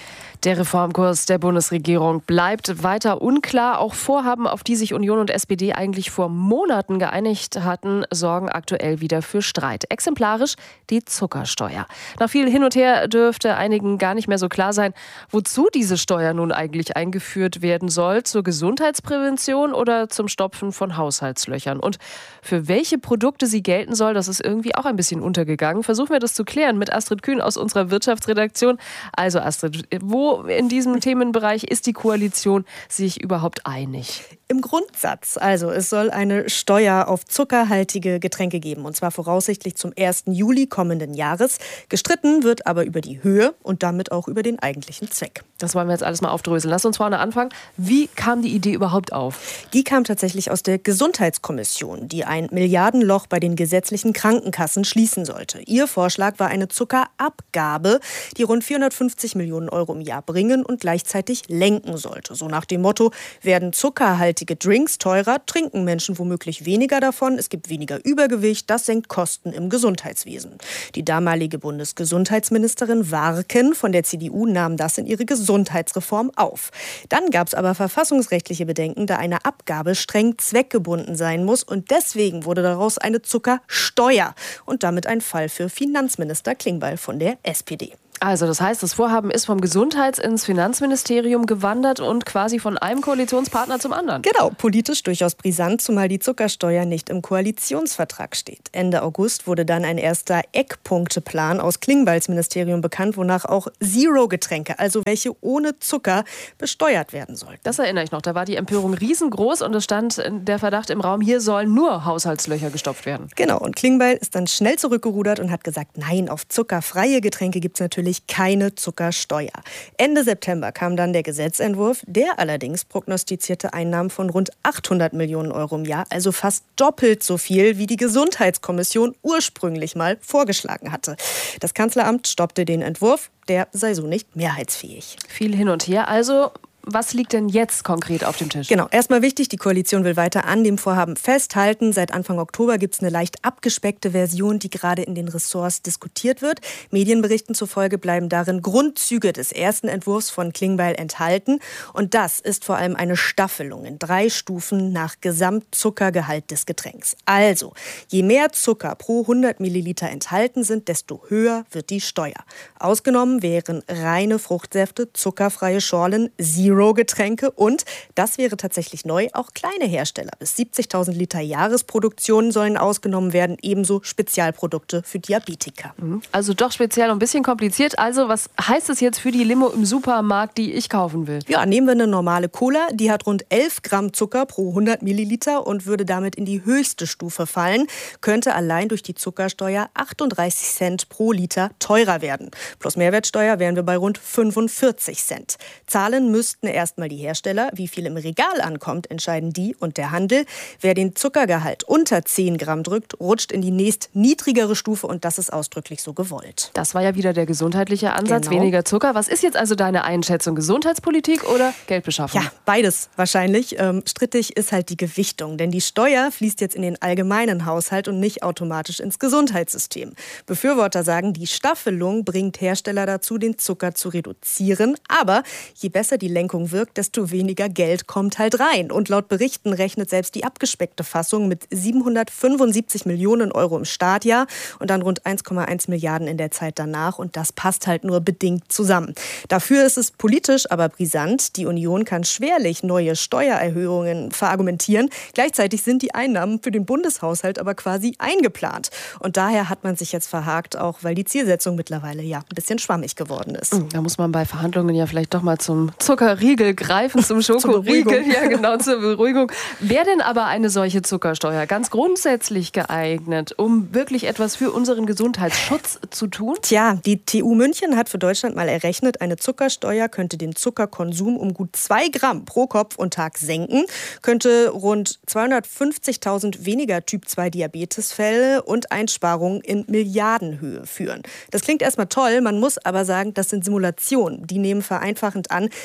Der Reformkurs der Bundesregierung bleibt weiter unklar. Auch Vorhaben, auf die sich Union und S P D eigentlich vor Monaten geeinigt hatten, sorgen aktuell wieder für Streit. Exemplarisch die Zuckersteuer. Nach viel Hin und Her dürfte einigen gar nicht mehr so klar sein, wozu diese Steuer nun eigentlich eingeführt werden soll. Zur Gesundheitsprävention oder zum Stopfen von Haushaltslöchern. Und für welche Produkte sie gelten soll, das ist irgendwie auch ein bisschen untergegangen. Versuchen wir das zu klären mit Astrid Kühn aus unserer Wirtschaftsredaktion. Also Astrid, wo in diesem Themenbereich ist die Koalition sich überhaupt einig? Im Grundsatz. Also es soll eine Steuer auf zuckerhaltige Getränke geben. Und zwar voraussichtlich zum ersten Juli kommenden Jahres. Gestritten wird aber über die Höhe und damit auch über den eigentlichen Zweck. Das wollen wir jetzt alles mal aufdröseln. Lass uns vorne anfangen. Wie kam die Idee überhaupt auf? Die kam tatsächlich aus der Gesundheitskommission, die ein Milliardenloch bei den gesetzlichen Krankenkassen schließen sollte. Ihr Vorschlag war eine Zuckerabgabe, die rund vierhundertfünfzig Millionen Euro im Jahr bringen und gleichzeitig lenken sollte. So nach dem Motto, werden zuckerhaltige Drinks teurer, trinken Menschen womöglich weniger davon, es gibt weniger Übergewicht, das senkt Kosten im Gesundheitswesen. Die damalige Bundesgesundheitsministerin Warken von der C D U nahm das in ihre Gesundheitsreform auf. Dann gab es aber verfassungsrechtliche Bedenken, da eine Abgabe streng zweckgebunden sein muss und deswegen wurde daraus eine Zuckersteuer und damit ein Fall für Finanzminister Klingbeil von der S P D. Also das heißt, das Vorhaben ist vom Gesundheits- ins Finanzministerium gewandert und quasi von einem Koalitionspartner zum anderen. Genau, politisch durchaus brisant, zumal die Zuckersteuer nicht im Koalitionsvertrag steht. Ende August wurde dann ein erster Eckpunkteplan aus Klingbeils Ministerium bekannt, wonach auch Zero-Getränke, also welche ohne Zucker, besteuert werden sollten. Das erinnere ich noch, da war die Empörung riesengroß und es stand der Verdacht im Raum, hier sollen nur Haushaltslöcher gestopft werden. Genau, und Klingbeil ist dann schnell zurückgerudert und hat gesagt, nein, auf zuckerfreie Getränke gibt es natürlich keine Zuckersteuer. Ende September kam dann der Gesetzentwurf, der allerdings prognostizierte Einnahmen von rund achthundert Millionen Euro im Jahr, also fast doppelt so viel, wie die Gesundheitskommission ursprünglich mal vorgeschlagen hatte. Das Kanzleramt stoppte den Entwurf, der sei so nicht mehrheitsfähig. Viel hin und her also. Was liegt denn jetzt konkret auf dem Tisch? Genau, erstmal wichtig, die Koalition will weiter an dem Vorhaben festhalten. Seit Anfang Oktober gibt es eine leicht abgespeckte Version, die gerade in den Ressorts diskutiert wird. Medienberichten zufolge bleiben darin Grundzüge des ersten Entwurfs von Klingbeil enthalten. Und das ist vor allem eine Staffelung in drei Stufen nach Gesamtzuckergehalt des Getränks. Also, je mehr Zucker pro hundert Milliliter enthalten sind, desto höher wird die Steuer. Ausgenommen wären reine Fruchtsäfte, zuckerfreie Schorlen, Zero-Getränke und, das wäre tatsächlich neu, auch kleine Hersteller. Bis siebzigtausend Liter Jahresproduktion sollen ausgenommen werden, ebenso Spezialprodukte für Diabetiker. Also doch speziell und ein bisschen kompliziert. Also was heißt das jetzt für die Limo im Supermarkt, die ich kaufen will? Ja, nehmen wir eine normale Cola, die hat rund elf Gramm Zucker pro hundert Milliliter und würde damit in die höchste Stufe fallen, könnte allein durch die Zuckersteuer achtunddreißig Cent pro Liter teurer werden. Plus Mehrwertsteuer wären wir bei rund fünfundvierzig Cent. Zahlen müssten erstmal die Hersteller. Wie viel im Regal ankommt, entscheiden die und der Handel. Wer den Zuckergehalt unter zehn Gramm drückt, rutscht in die nächst niedrigere Stufe und das ist ausdrücklich so gewollt. Das war ja wieder der gesundheitliche Ansatz, Genau. Weniger Zucker. Was ist jetzt also deine Einschätzung? Gesundheitspolitik oder Geldbeschaffung? Ja, beides wahrscheinlich. Ähm, strittig ist halt die Gewichtung, denn die Steuer fließt jetzt in den allgemeinen Haushalt und nicht automatisch ins Gesundheitssystem. Befürworter sagen, die Staffelung bringt Hersteller dazu, den Zucker zu reduzieren. Aber je besser die Lenkung wirkt, desto weniger Geld kommt halt rein. Und laut Berichten rechnet selbst die abgespeckte Fassung mit siebenhundertfünfundsiebzig Millionen Euro im Startjahr und dann rund eins Komma eins Milliarden in der Zeit danach. Und das passt halt nur bedingt zusammen. Dafür ist es politisch aber brisant. Die Union kann schwerlich neue Steuererhöhungen verargumentieren. Gleichzeitig sind die Einnahmen für den Bundeshaushalt aber quasi eingeplant. Und daher hat man sich jetzt verhakt, auch weil die Zielsetzung mittlerweile ja ein bisschen schwammig geworden ist. Da muss man bei Verhandlungen ja vielleicht doch mal zum Zuckerriegel greifen, zum Schokoriegel. Ja, genau, zur Beruhigung. Wäre denn aber eine solche Zuckersteuer ganz grundsätzlich geeignet, um wirklich etwas für unseren Gesundheitsschutz zu tun? Tja, die T U München hat für Deutschland mal errechnet, eine Zuckersteuer könnte den Zuckerkonsum um gut zwei Gramm pro Kopf und Tag senken, könnte rund zweihundertfünfzigtausend weniger Typ zwei Diabetesfälle und Einsparungen in Milliardenhöhe führen. Das klingt erstmal toll, man muss aber sagen, das sind Simulationen. Die nehmen vereinfachend an, dass Getränke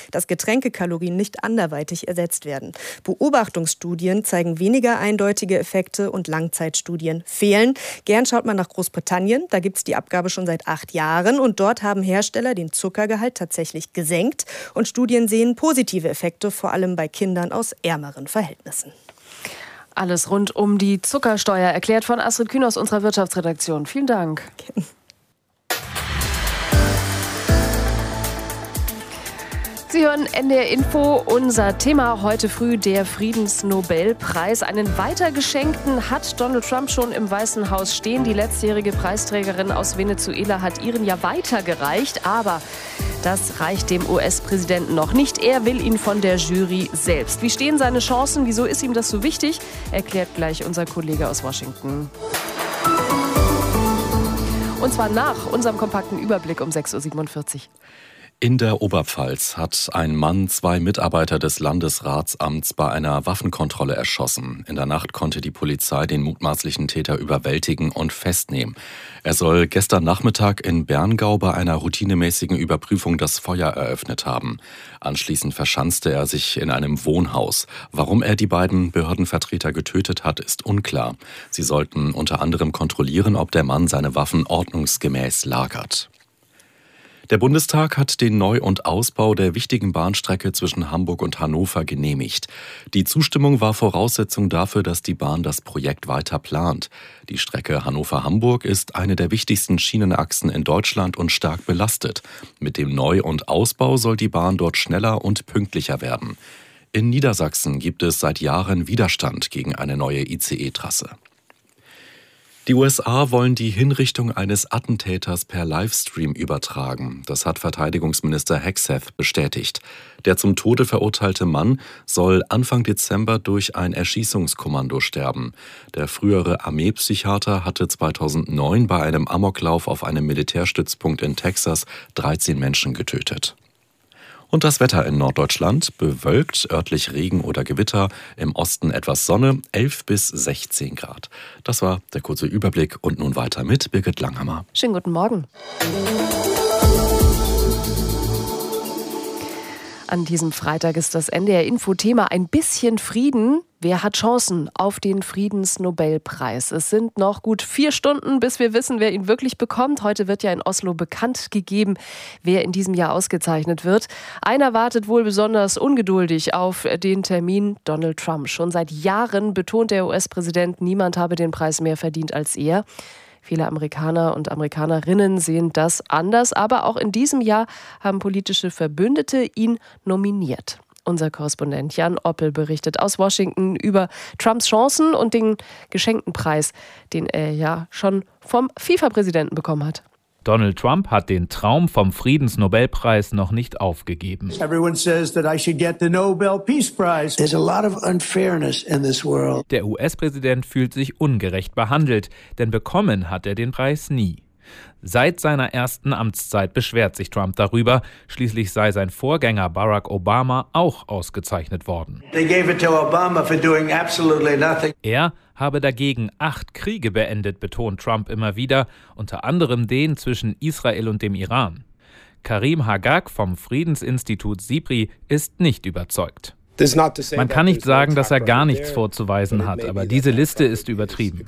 Getränkekalorien nicht anderweitig ersetzt werden. Beobachtungsstudien zeigen weniger eindeutige Effekte und Langzeitstudien fehlen. Gern schaut man nach Großbritannien. Da gibt es die Abgabe schon seit acht Jahren und dort haben Hersteller den Zuckergehalt tatsächlich gesenkt. Und Studien sehen positive Effekte, vor allem bei Kindern aus ärmeren Verhältnissen. Alles rund um die Zuckersteuer erklärt von Astrid Kühn aus unserer Wirtschaftsredaktion. Vielen Dank. Okay. Sie hören N D R Info. Unser Thema heute früh der Friedensnobelpreis. Einen weitergeschenkten hat Donald Trump schon im Weißen Haus stehen. Die letztjährige Preisträgerin aus Venezuela hat ihren ja weitergereicht. Aber das reicht dem U S-Präsidenten noch nicht. Er will ihn von der Jury selbst. Wie stehen seine Chancen? Wieso ist ihm das so wichtig? Erklärt gleich unser Kollege aus Washington. Und zwar nach unserem kompakten Überblick um sechs Uhr siebenundvierzig. In der Oberpfalz hat ein Mann zwei Mitarbeiter des Landesratsamts bei einer Waffenkontrolle erschossen. In der Nacht konnte die Polizei den mutmaßlichen Täter überwältigen und festnehmen. Er soll gestern Nachmittag in Berngau bei einer routinemäßigen Überprüfung das Feuer eröffnet haben. Anschließend verschanzte er sich in einem Wohnhaus. Warum er die beiden Behördenvertreter getötet hat, ist unklar. Sie sollten unter anderem kontrollieren, ob der Mann seine Waffen ordnungsgemäß lagert. Der Bundestag hat den Neu- und Ausbau der wichtigen Bahnstrecke zwischen Hamburg und Hannover genehmigt. Die Zustimmung war Voraussetzung dafür, dass die Bahn das Projekt weiter plant. Die Strecke Hannover-Hamburg ist eine der wichtigsten Schienenachsen in Deutschland und stark belastet. Mit dem Neu- und Ausbau soll die Bahn dort schneller und pünktlicher werden. In Niedersachsen gibt es seit Jahren Widerstand gegen eine neue I C E-Trasse. Die U S A wollen die Hinrichtung eines Attentäters per Livestream übertragen. Das hat Verteidigungsminister Hegseth bestätigt. Der zum Tode verurteilte Mann soll Anfang Dezember durch ein Erschießungskommando sterben. Der frühere Armeepsychiater hatte zweitausendneun bei einem Amoklauf auf einem Militärstützpunkt in Texas dreizehn Menschen getötet. Und das Wetter in Norddeutschland: bewölkt, örtlich Regen oder Gewitter, im Osten etwas Sonne, elf bis sechzehn Grad. Das war der kurze Überblick und nun weiter mit Birgit Langhammer. Schönen guten Morgen. An diesem Freitag ist das N D R-Info-Thema ein bisschen Frieden. Wer hat Chancen auf den Friedensnobelpreis? Es sind noch gut vier Stunden, bis wir wissen, wer ihn wirklich bekommt. Heute wird ja in Oslo bekannt gegeben, wer in diesem Jahr ausgezeichnet wird. Einer wartet wohl besonders ungeduldig auf den Termin: Donald Trump. Schon seit Jahren betont der U S-Präsident, niemand habe den Preis mehr verdient als er. Viele Amerikaner und Amerikanerinnen sehen das anders, aber auch in diesem Jahr haben politische Verbündete ihn nominiert. Unser Korrespondent Jan Oppel berichtet aus Washington über Trumps Chancen und den geschenkten Preis, den er ja schon vom FIFA-Präsidenten bekommen hat. Donald Trump hat den Traum vom Friedensnobelpreis noch nicht aufgegeben. Everyone says that I should get the Nobel Peace Prize. There's a lot of unfairness in this world. Der U S-Präsident fühlt sich ungerecht behandelt, denn bekommen hat er den Preis nie. Seit seiner ersten Amtszeit beschwert sich Trump darüber. Schließlich sei sein Vorgänger Barack Obama auch ausgezeichnet worden. They gave it to Obama for doing absolutely nothing. Er habe dagegen acht Kriege beendet, betont Trump immer wieder, unter anderem den zwischen Israel und dem Iran. Karim Hagag vom Friedensinstitut SIPRI ist nicht überzeugt. Man kann nicht sagen, dass er gar nichts vorzuweisen hat, aber diese Liste ist übertrieben.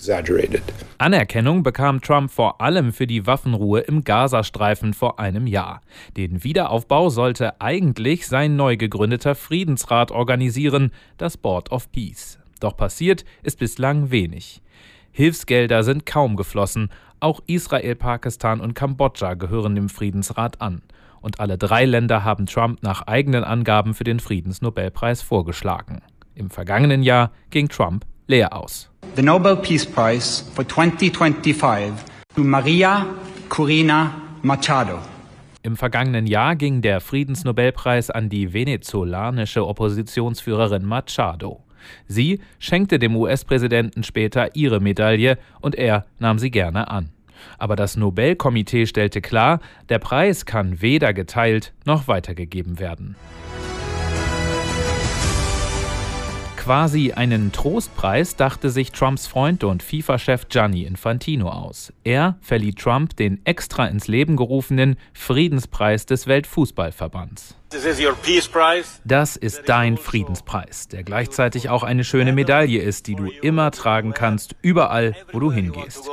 Anerkennung bekam Trump vor allem für die Waffenruhe im Gazastreifen vor einem Jahr. Den Wiederaufbau sollte eigentlich sein neu gegründeter Friedensrat organisieren, das Board of Peace. Doch passiert ist bislang wenig. Hilfsgelder sind kaum geflossen. Auch Israel, Pakistan und Kambodscha gehören dem Friedensrat an. Und alle drei Länder haben Trump nach eigenen Angaben für den Friedensnobelpreis vorgeschlagen. Im vergangenen Jahr ging Trump leer aus. The Nobel Peace Prize for twenty twenty-five to Maria Corina Machado. Im vergangenen Jahr ging der Friedensnobelpreis an die venezolanische Oppositionsführerin Machado. Sie schenkte dem U S-Präsidenten später ihre Medaille und er nahm sie gerne an. Aber das Nobelkomitee stellte klar, der Preis kann weder geteilt noch weitergegeben werden. Quasi einen Trostpreis dachte sich Trumps Freund und FIFA-Chef Gianni Infantino aus. Er verlieh Trump den extra ins Leben gerufenen Friedenspreis des Weltfußballverbands. Das ist dein Friedenspreis, der gleichzeitig auch eine schöne Medaille ist, die du immer tragen kannst, überall, wo du hingehst.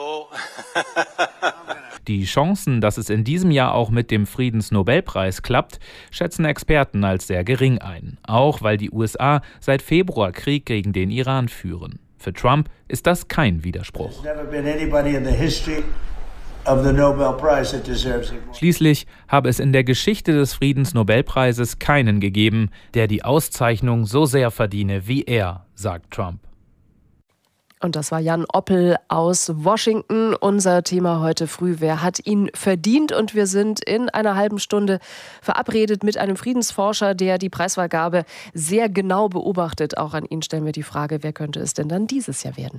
Die Chancen, dass es in diesem Jahr auch mit dem Friedensnobelpreis klappt, schätzen Experten als sehr gering ein. Auch weil die U S A seit Februar Krieg gegen den Iran führen. Für Trump ist das kein Widerspruch. Schließlich habe es in der Geschichte des Friedensnobelpreises keinen gegeben, der die Auszeichnung so sehr verdiene wie er, sagt Trump. Und das war Jan Oppel aus Washington. Unser Thema heute früh, wer hat ihn verdient? Und wir sind in einer halben Stunde verabredet mit einem Friedensforscher, der die Preisvergabe sehr genau beobachtet. Auch an ihn stellen wir die Frage, wer könnte es denn dann dieses Jahr werden?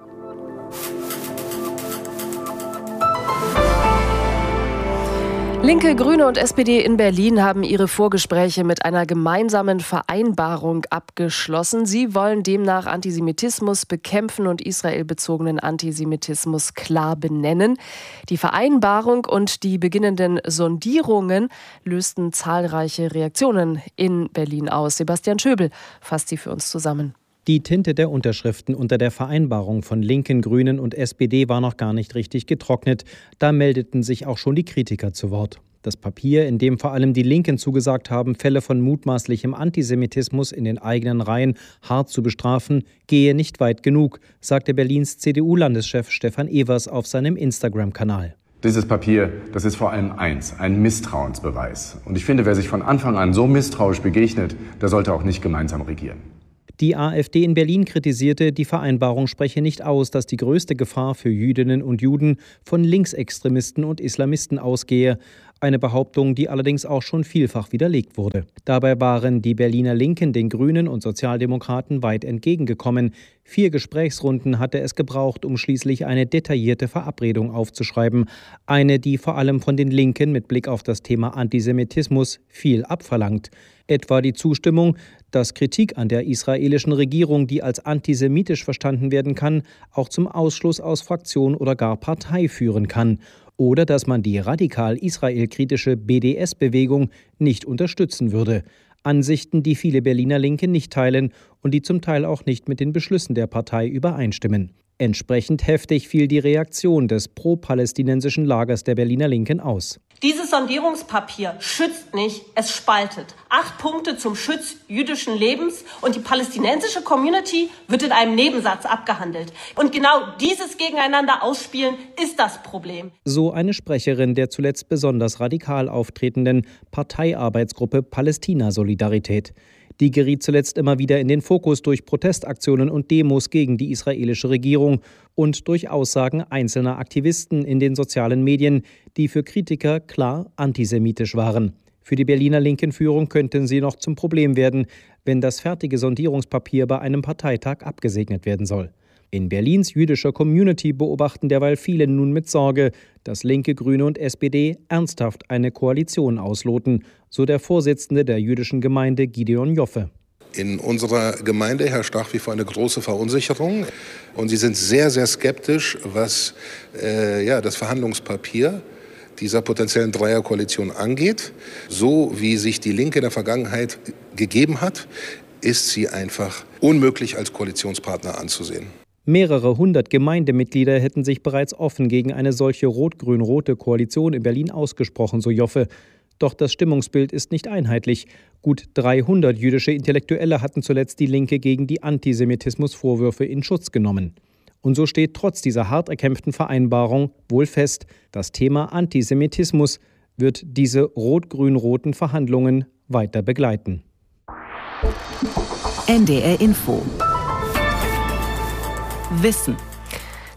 Linke, Grüne und S P D in Berlin haben ihre Vorgespräche mit einer gemeinsamen Vereinbarung abgeschlossen. Sie wollen demnach Antisemitismus bekämpfen und israelbezogenen Antisemitismus klar benennen. Die Vereinbarung und die beginnenden Sondierungen lösten zahlreiche Reaktionen in Berlin aus. Sebastian Schöbel fasst sie für uns zusammen. Die Tinte der Unterschriften unter der Vereinbarung von Linken, Grünen und S P D war noch gar nicht richtig getrocknet. Da meldeten sich auch schon die Kritiker zu Wort. Das Papier, in dem vor allem die Linken zugesagt haben, Fälle von mutmaßlichem Antisemitismus in den eigenen Reihen hart zu bestrafen, gehe nicht weit genug, sagte Berlins C D U-Landeschef Stefan Evers auf seinem Instagram-Kanal. Dieses Papier, das ist vor allem eins, ein Misstrauensbeweis. Und ich finde, wer sich von Anfang an so misstrauisch begegnet, der sollte auch nicht gemeinsam regieren. Die AfD in Berlin kritisierte, die Vereinbarung spreche nicht aus, dass die größte Gefahr für Jüdinnen und Juden von Linksextremisten und Islamisten ausgehe. Eine Behauptung, die allerdings auch schon vielfach widerlegt wurde. Dabei waren die Berliner Linken den Grünen und Sozialdemokraten weit entgegengekommen. Vier Gesprächsrunden hatte es gebraucht, um schließlich eine detaillierte Verabredung aufzuschreiben. Eine, die vor allem von den Linken mit Blick auf das Thema Antisemitismus viel abverlangt. Etwa die Zustimmung, dass Kritik an der israelischen Regierung, die als antisemitisch verstanden werden kann, auch zum Ausschluss aus Fraktion oder gar Partei führen kann. Oder dass man die radikal israelkritische B D S-Bewegung nicht unterstützen würde. Ansichten, die viele Berliner Linke nicht teilen und die zum Teil auch nicht mit den Beschlüssen der Partei übereinstimmen. Entsprechend heftig fiel die Reaktion des pro-palästinensischen Lagers der Berliner Linken aus. Dieses Sondierungspapier schützt nicht, es spaltet. Acht Punkte zum Schutz jüdischen Lebens und die palästinensische Community wird in einem Nebensatz abgehandelt. Und genau dieses Gegeneinander ausspielen ist das Problem. So eine Sprecherin der zuletzt besonders radikal auftretenden Parteiarbeitsgruppe Palästina-Solidarität. Die geriet zuletzt immer wieder in den Fokus durch Protestaktionen und Demos gegen die israelische Regierung und durch Aussagen einzelner Aktivisten in den sozialen Medien, die für Kritiker klar antisemitisch waren. Für die Berliner linken Führung könnten sie noch zum Problem werden, wenn das fertige Sondierungspapier bei einem Parteitag abgesegnet werden soll. In Berlins jüdischer Community beobachten derweil viele nun mit Sorge, dass Linke, Grüne und S P D ernsthaft eine Koalition ausloten, so der Vorsitzende der jüdischen Gemeinde Gideon Joffe. In unserer Gemeinde herrscht nach wie vor eine große Verunsicherung und sie sind sehr, sehr skeptisch, was äh, ja, das Verhandlungspapier dieser potenziellen Dreierkoalition angeht. So wie sich die Linke in der Vergangenheit gegeben hat, ist sie einfach unmöglich als Koalitionspartner anzusehen. Mehrere hundert Gemeindemitglieder hätten sich bereits offen gegen eine solche rot-grün-rote Koalition in Berlin ausgesprochen, so Joffe. Doch das Stimmungsbild ist nicht einheitlich. Gut dreihundert jüdische Intellektuelle hatten zuletzt die Linke gegen die Antisemitismusvorwürfe in Schutz genommen. Und so steht trotz dieser hart erkämpften Vereinbarung wohl fest, das Thema Antisemitismus wird diese rot-grün-roten Verhandlungen weiter begleiten. N D R Info Wissen.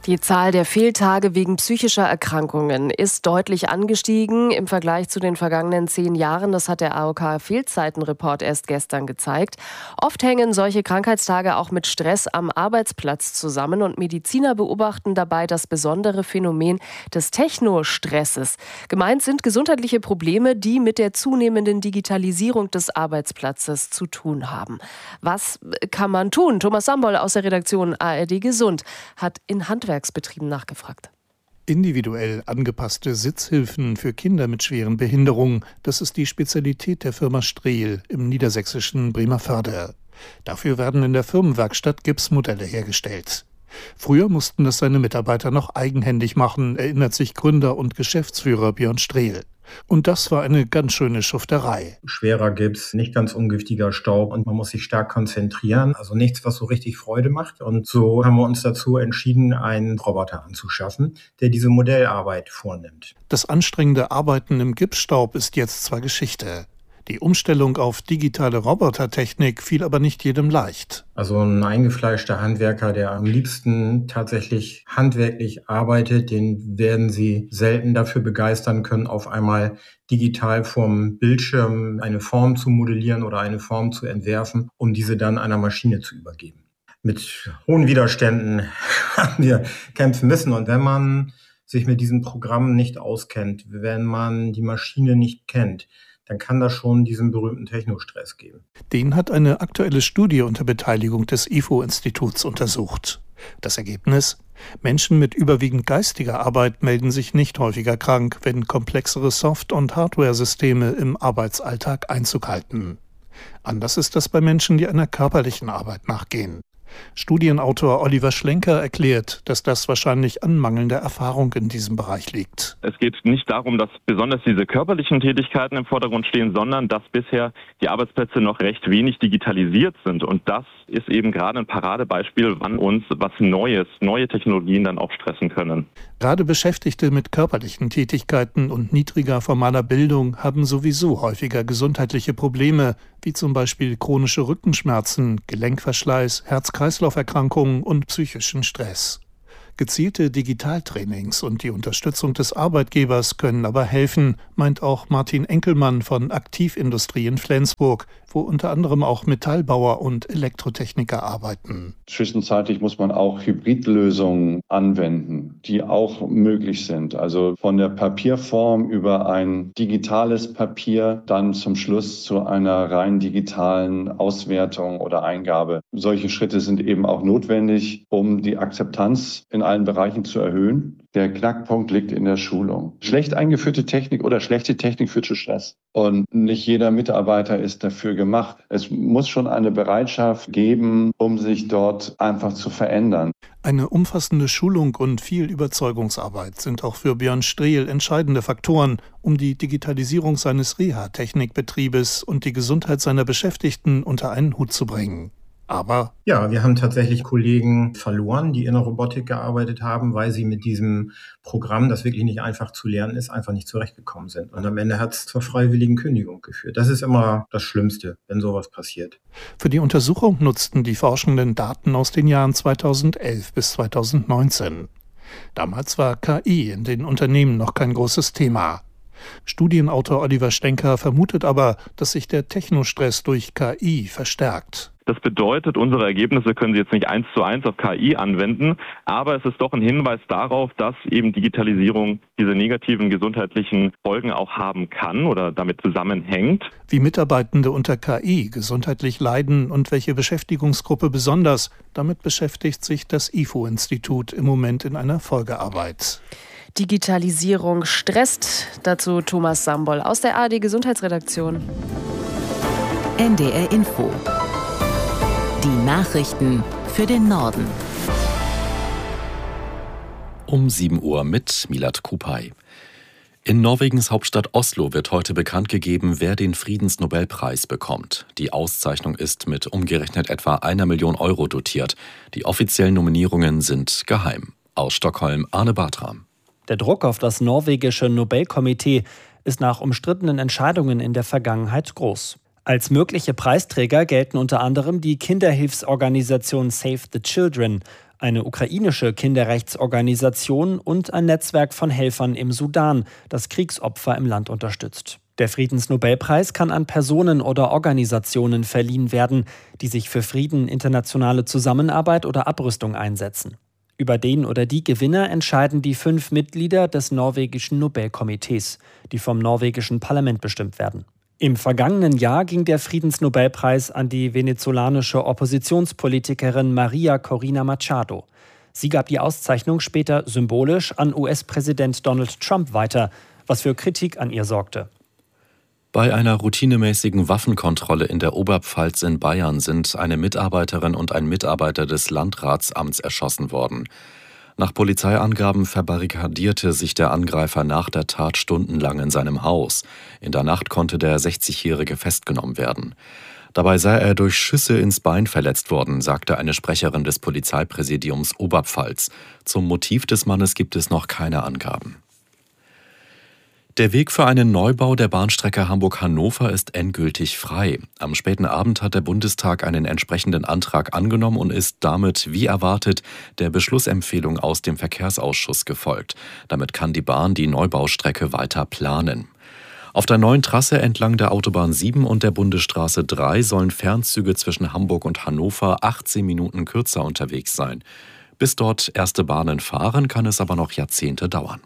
Die Zahl der Fehltage wegen psychischer Erkrankungen ist deutlich angestiegen im Vergleich zu den vergangenen zehn Jahren. Das hat der A O K-Fehlzeitenreport erst gestern gezeigt. Oft hängen solche Krankheitstage auch mit Stress am Arbeitsplatz zusammen und Mediziner beobachten dabei das besondere Phänomen des Technostresses. Gemeint sind gesundheitliche Probleme, die mit der zunehmenden Digitalisierung des Arbeitsplatzes zu tun haben. Was kann man tun? Thomas Sambol aus der Redaktion A R D Gesund hat in Handwerksbetrieben nachgefragt. Individuell angepasste Sitzhilfen für Kinder mit schweren Behinderungen, das ist die Spezialität der Firma Strehl im niedersächsischen Bremervörde. Dafür werden in der Firmenwerkstatt Gipsmodelle hergestellt. Früher mussten das seine Mitarbeiter noch eigenhändig machen, erinnert sich Gründer und Geschäftsführer Björn Strehl. Und das war eine ganz schöne Schufterei. Schwerer Gips, nicht ganz ungiftiger Staub und man muss sich stark konzentrieren. Also nichts, was so richtig Freude macht. Und so haben wir uns dazu entschieden, einen Roboter anzuschaffen, der diese Modellarbeit vornimmt. Das anstrengende Arbeiten im Gipsstaub ist jetzt zwar Geschichte. Die Umstellung auf digitale Robotertechnik fiel aber nicht jedem leicht. Also ein eingefleischter Handwerker, der am liebsten tatsächlich handwerklich arbeitet, den werden Sie selten dafür begeistern können, auf einmal digital vom Bildschirm eine Form zu modellieren oder eine Form zu entwerfen, um diese dann einer Maschine zu übergeben. Mit hohen Widerständen haben wir kämpfen müssen. Und wenn man sich mit diesen Programmen nicht auskennt, wenn man die Maschine nicht kennt, dann kann das schon diesen berühmten Technostress geben. Den hat eine aktuelle Studie unter Beteiligung des I F O-Instituts untersucht. Das Ergebnis? Menschen mit überwiegend geistiger Arbeit melden sich nicht häufiger krank, wenn komplexere Soft- und Hardware-Systeme im Arbeitsalltag Einzug halten. Anders ist das bei Menschen, die einer körperlichen Arbeit nachgehen. Studienautor Oliver Schlenker erklärt, dass das wahrscheinlich an mangelnder Erfahrung in diesem Bereich liegt. Es geht nicht darum, dass besonders diese körperlichen Tätigkeiten im Vordergrund stehen, sondern dass bisher die Arbeitsplätze noch recht wenig digitalisiert sind. Und das ist eben gerade ein Paradebeispiel, wann uns was Neues, neue Technologien dann auch stressen können. Gerade Beschäftigte mit körperlichen Tätigkeiten und niedriger formaler Bildung haben sowieso häufiger gesundheitliche Probleme, wie zum Beispiel chronische Rückenschmerzen, Gelenkverschleiß, Herz-Kreislauf-Erkrankungen und psychischen Stress. Gezielte Digitaltrainings und die Unterstützung des Arbeitgebers können aber helfen, meint auch Martin Enkelmann von Aktivindustrie in Flensburg, wo unter anderem auch Metallbauer und Elektrotechniker arbeiten. Zwischenzeitlich muss man auch Hybridlösungen anwenden, die auch möglich sind. Also von der Papierform über ein digitales Papier dann zum Schluss zu einer rein digitalen Auswertung oder Eingabe. Solche Schritte sind eben auch notwendig, um die Akzeptanz in allen Bereichen zu erhöhen. Der Knackpunkt liegt in der Schulung. Schlecht eingeführte Technik oder schlechte Technik führt zu Stress. Und nicht jeder Mitarbeiter ist dafür gemacht. Es muss schon eine Bereitschaft geben, um sich dort einfach zu verändern. Eine umfassende Schulung und viel Überzeugungsarbeit sind auch für Björn Strehl entscheidende Faktoren, um die Digitalisierung seines Reha-Technikbetriebes und die Gesundheit seiner Beschäftigten unter einen Hut zu bringen. Aber ja, wir haben tatsächlich Kollegen verloren, die in der Robotik gearbeitet haben, weil sie mit diesem Programm, das wirklich nicht einfach zu lernen ist, einfach nicht zurechtgekommen sind. Und am Ende hat es zur freiwilligen Kündigung geführt. Das ist immer das Schlimmste, wenn sowas passiert. Für die Untersuchung nutzten die Forschenden Daten aus den Jahren zweitausendelf bis zweitausendneunzehn. Damals war K I in den Unternehmen noch kein großes Thema. Studienautor Oliver Schlenker vermutet aber, dass sich der Technostress durch K I verstärkt. Das bedeutet, unsere Ergebnisse können Sie jetzt nicht eins zu eins auf K I anwenden, aber es ist doch ein Hinweis darauf, dass eben Digitalisierung diese negativen gesundheitlichen Folgen auch haben kann oder damit zusammenhängt. Wie Mitarbeitende unter K I gesundheitlich leiden und welche Beschäftigungsgruppe besonders, damit beschäftigt sich das I F O-Institut im Moment in einer Folgearbeit. Digitalisierung stresst. Dazu Thomas Sambol aus der A R D Gesundheitsredaktion. N D R Info. Die Nachrichten für den Norden. Um sieben Uhr mit Milad Kupay. In Norwegens Hauptstadt Oslo wird heute bekannt gegeben, wer den Friedensnobelpreis bekommt. Die Auszeichnung ist mit umgerechnet etwa einer Million Euro dotiert. Die offiziellen Nominierungen sind geheim. Aus Stockholm Arne Bartram. Der Druck auf das norwegische Nobelkomitee ist nach umstrittenen Entscheidungen in der Vergangenheit groß. Als mögliche Preisträger gelten unter anderem die Kinderhilfsorganisation Save the Children. eine ukrainische Kinderrechtsorganisation und ein Netzwerk von Helfern im Sudan, das Kriegsopfer im Land unterstützt. Der Friedensnobelpreis kann an Personen oder Organisationen verliehen werden, die sich für Frieden, internationale Zusammenarbeit oder Abrüstung einsetzen. Über den oder die Gewinner entscheiden die fünf Mitglieder des norwegischen Nobelkomitees, die vom norwegischen Parlament bestimmt werden. Im vergangenen Jahr ging der Friedensnobelpreis an die venezolanische Oppositionspolitikerin Maria Corina Machado. Sie gab die Auszeichnung später symbolisch an U S-Präsident Donald Trump weiter, was für Kritik an ihr sorgte. Bei einer routinemäßigen Waffenkontrolle in der Oberpfalz in Bayern sind eine Mitarbeiterin und ein Mitarbeiter des Landratsamts erschossen worden. Nach Polizeiangaben verbarrikadierte sich der Angreifer nach der Tat stundenlang in seinem Haus. In der Nacht konnte der sechzigjährige festgenommen werden. Dabei sei er durch Schüsse ins Bein verletzt worden, sagte eine Sprecherin des Polizeipräsidiums Oberpfalz. Zum Motiv des Mannes gibt es noch keine Angaben. Der Weg für einen Neubau der Bahnstrecke Hamburg-Hannover ist endgültig frei. Am späten Abend hat der Bundestag einen entsprechenden Antrag angenommen und ist damit, wie erwartet, der Beschlussempfehlung aus dem Verkehrsausschuss gefolgt. Damit kann die Bahn die Neubaustrecke weiter planen. Auf der neuen Trasse entlang der Autobahn sieben und der Bundesstraße drei sollen Fernzüge zwischen Hamburg und Hannover achtzehn Minuten kürzer unterwegs sein. Bis dort erste Bahnen fahren, kann es aber noch Jahrzehnte dauern.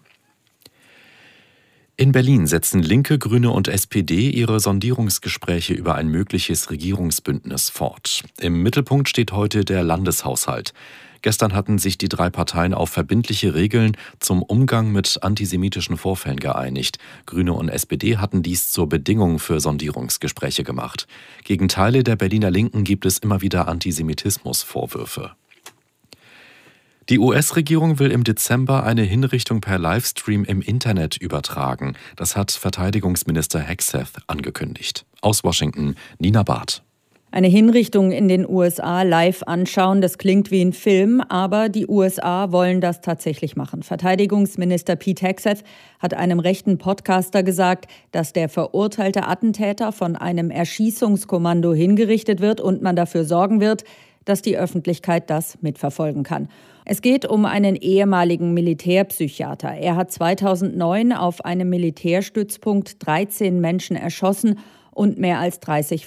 In Berlin setzen Linke, Grüne und S P D ihre Sondierungsgespräche über ein mögliches Regierungsbündnis fort. Im Mittelpunkt steht heute der Landeshaushalt. Gestern hatten sich die drei Parteien auf verbindliche Regeln zum Umgang mit antisemitischen Vorfällen geeinigt. Grüne und S P D hatten dies zur Bedingung für Sondierungsgespräche gemacht. Gegen Teile der Berliner Linken gibt es immer wieder Antisemitismusvorwürfe. Die U S-Regierung will im Dezember eine Hinrichtung per Livestream im Internet übertragen. Das hat Verteidigungsminister Hegseth angekündigt. Aus Washington, Nina Barth. Eine Hinrichtung in den U S A live anschauen, das klingt wie ein Film, aber die U S A wollen das tatsächlich machen. Verteidigungsminister Pete Hegseth hat einem rechten Podcaster gesagt, dass der verurteilte Attentäter von einem Erschießungskommando hingerichtet wird und man dafür sorgen wird, dass die Öffentlichkeit das mitverfolgen kann. Es geht um einen ehemaligen Militärpsychiater. Er hat zweitausendneun auf einem Militärstützpunkt dreizehn Menschen erschossen und mehr als dreißig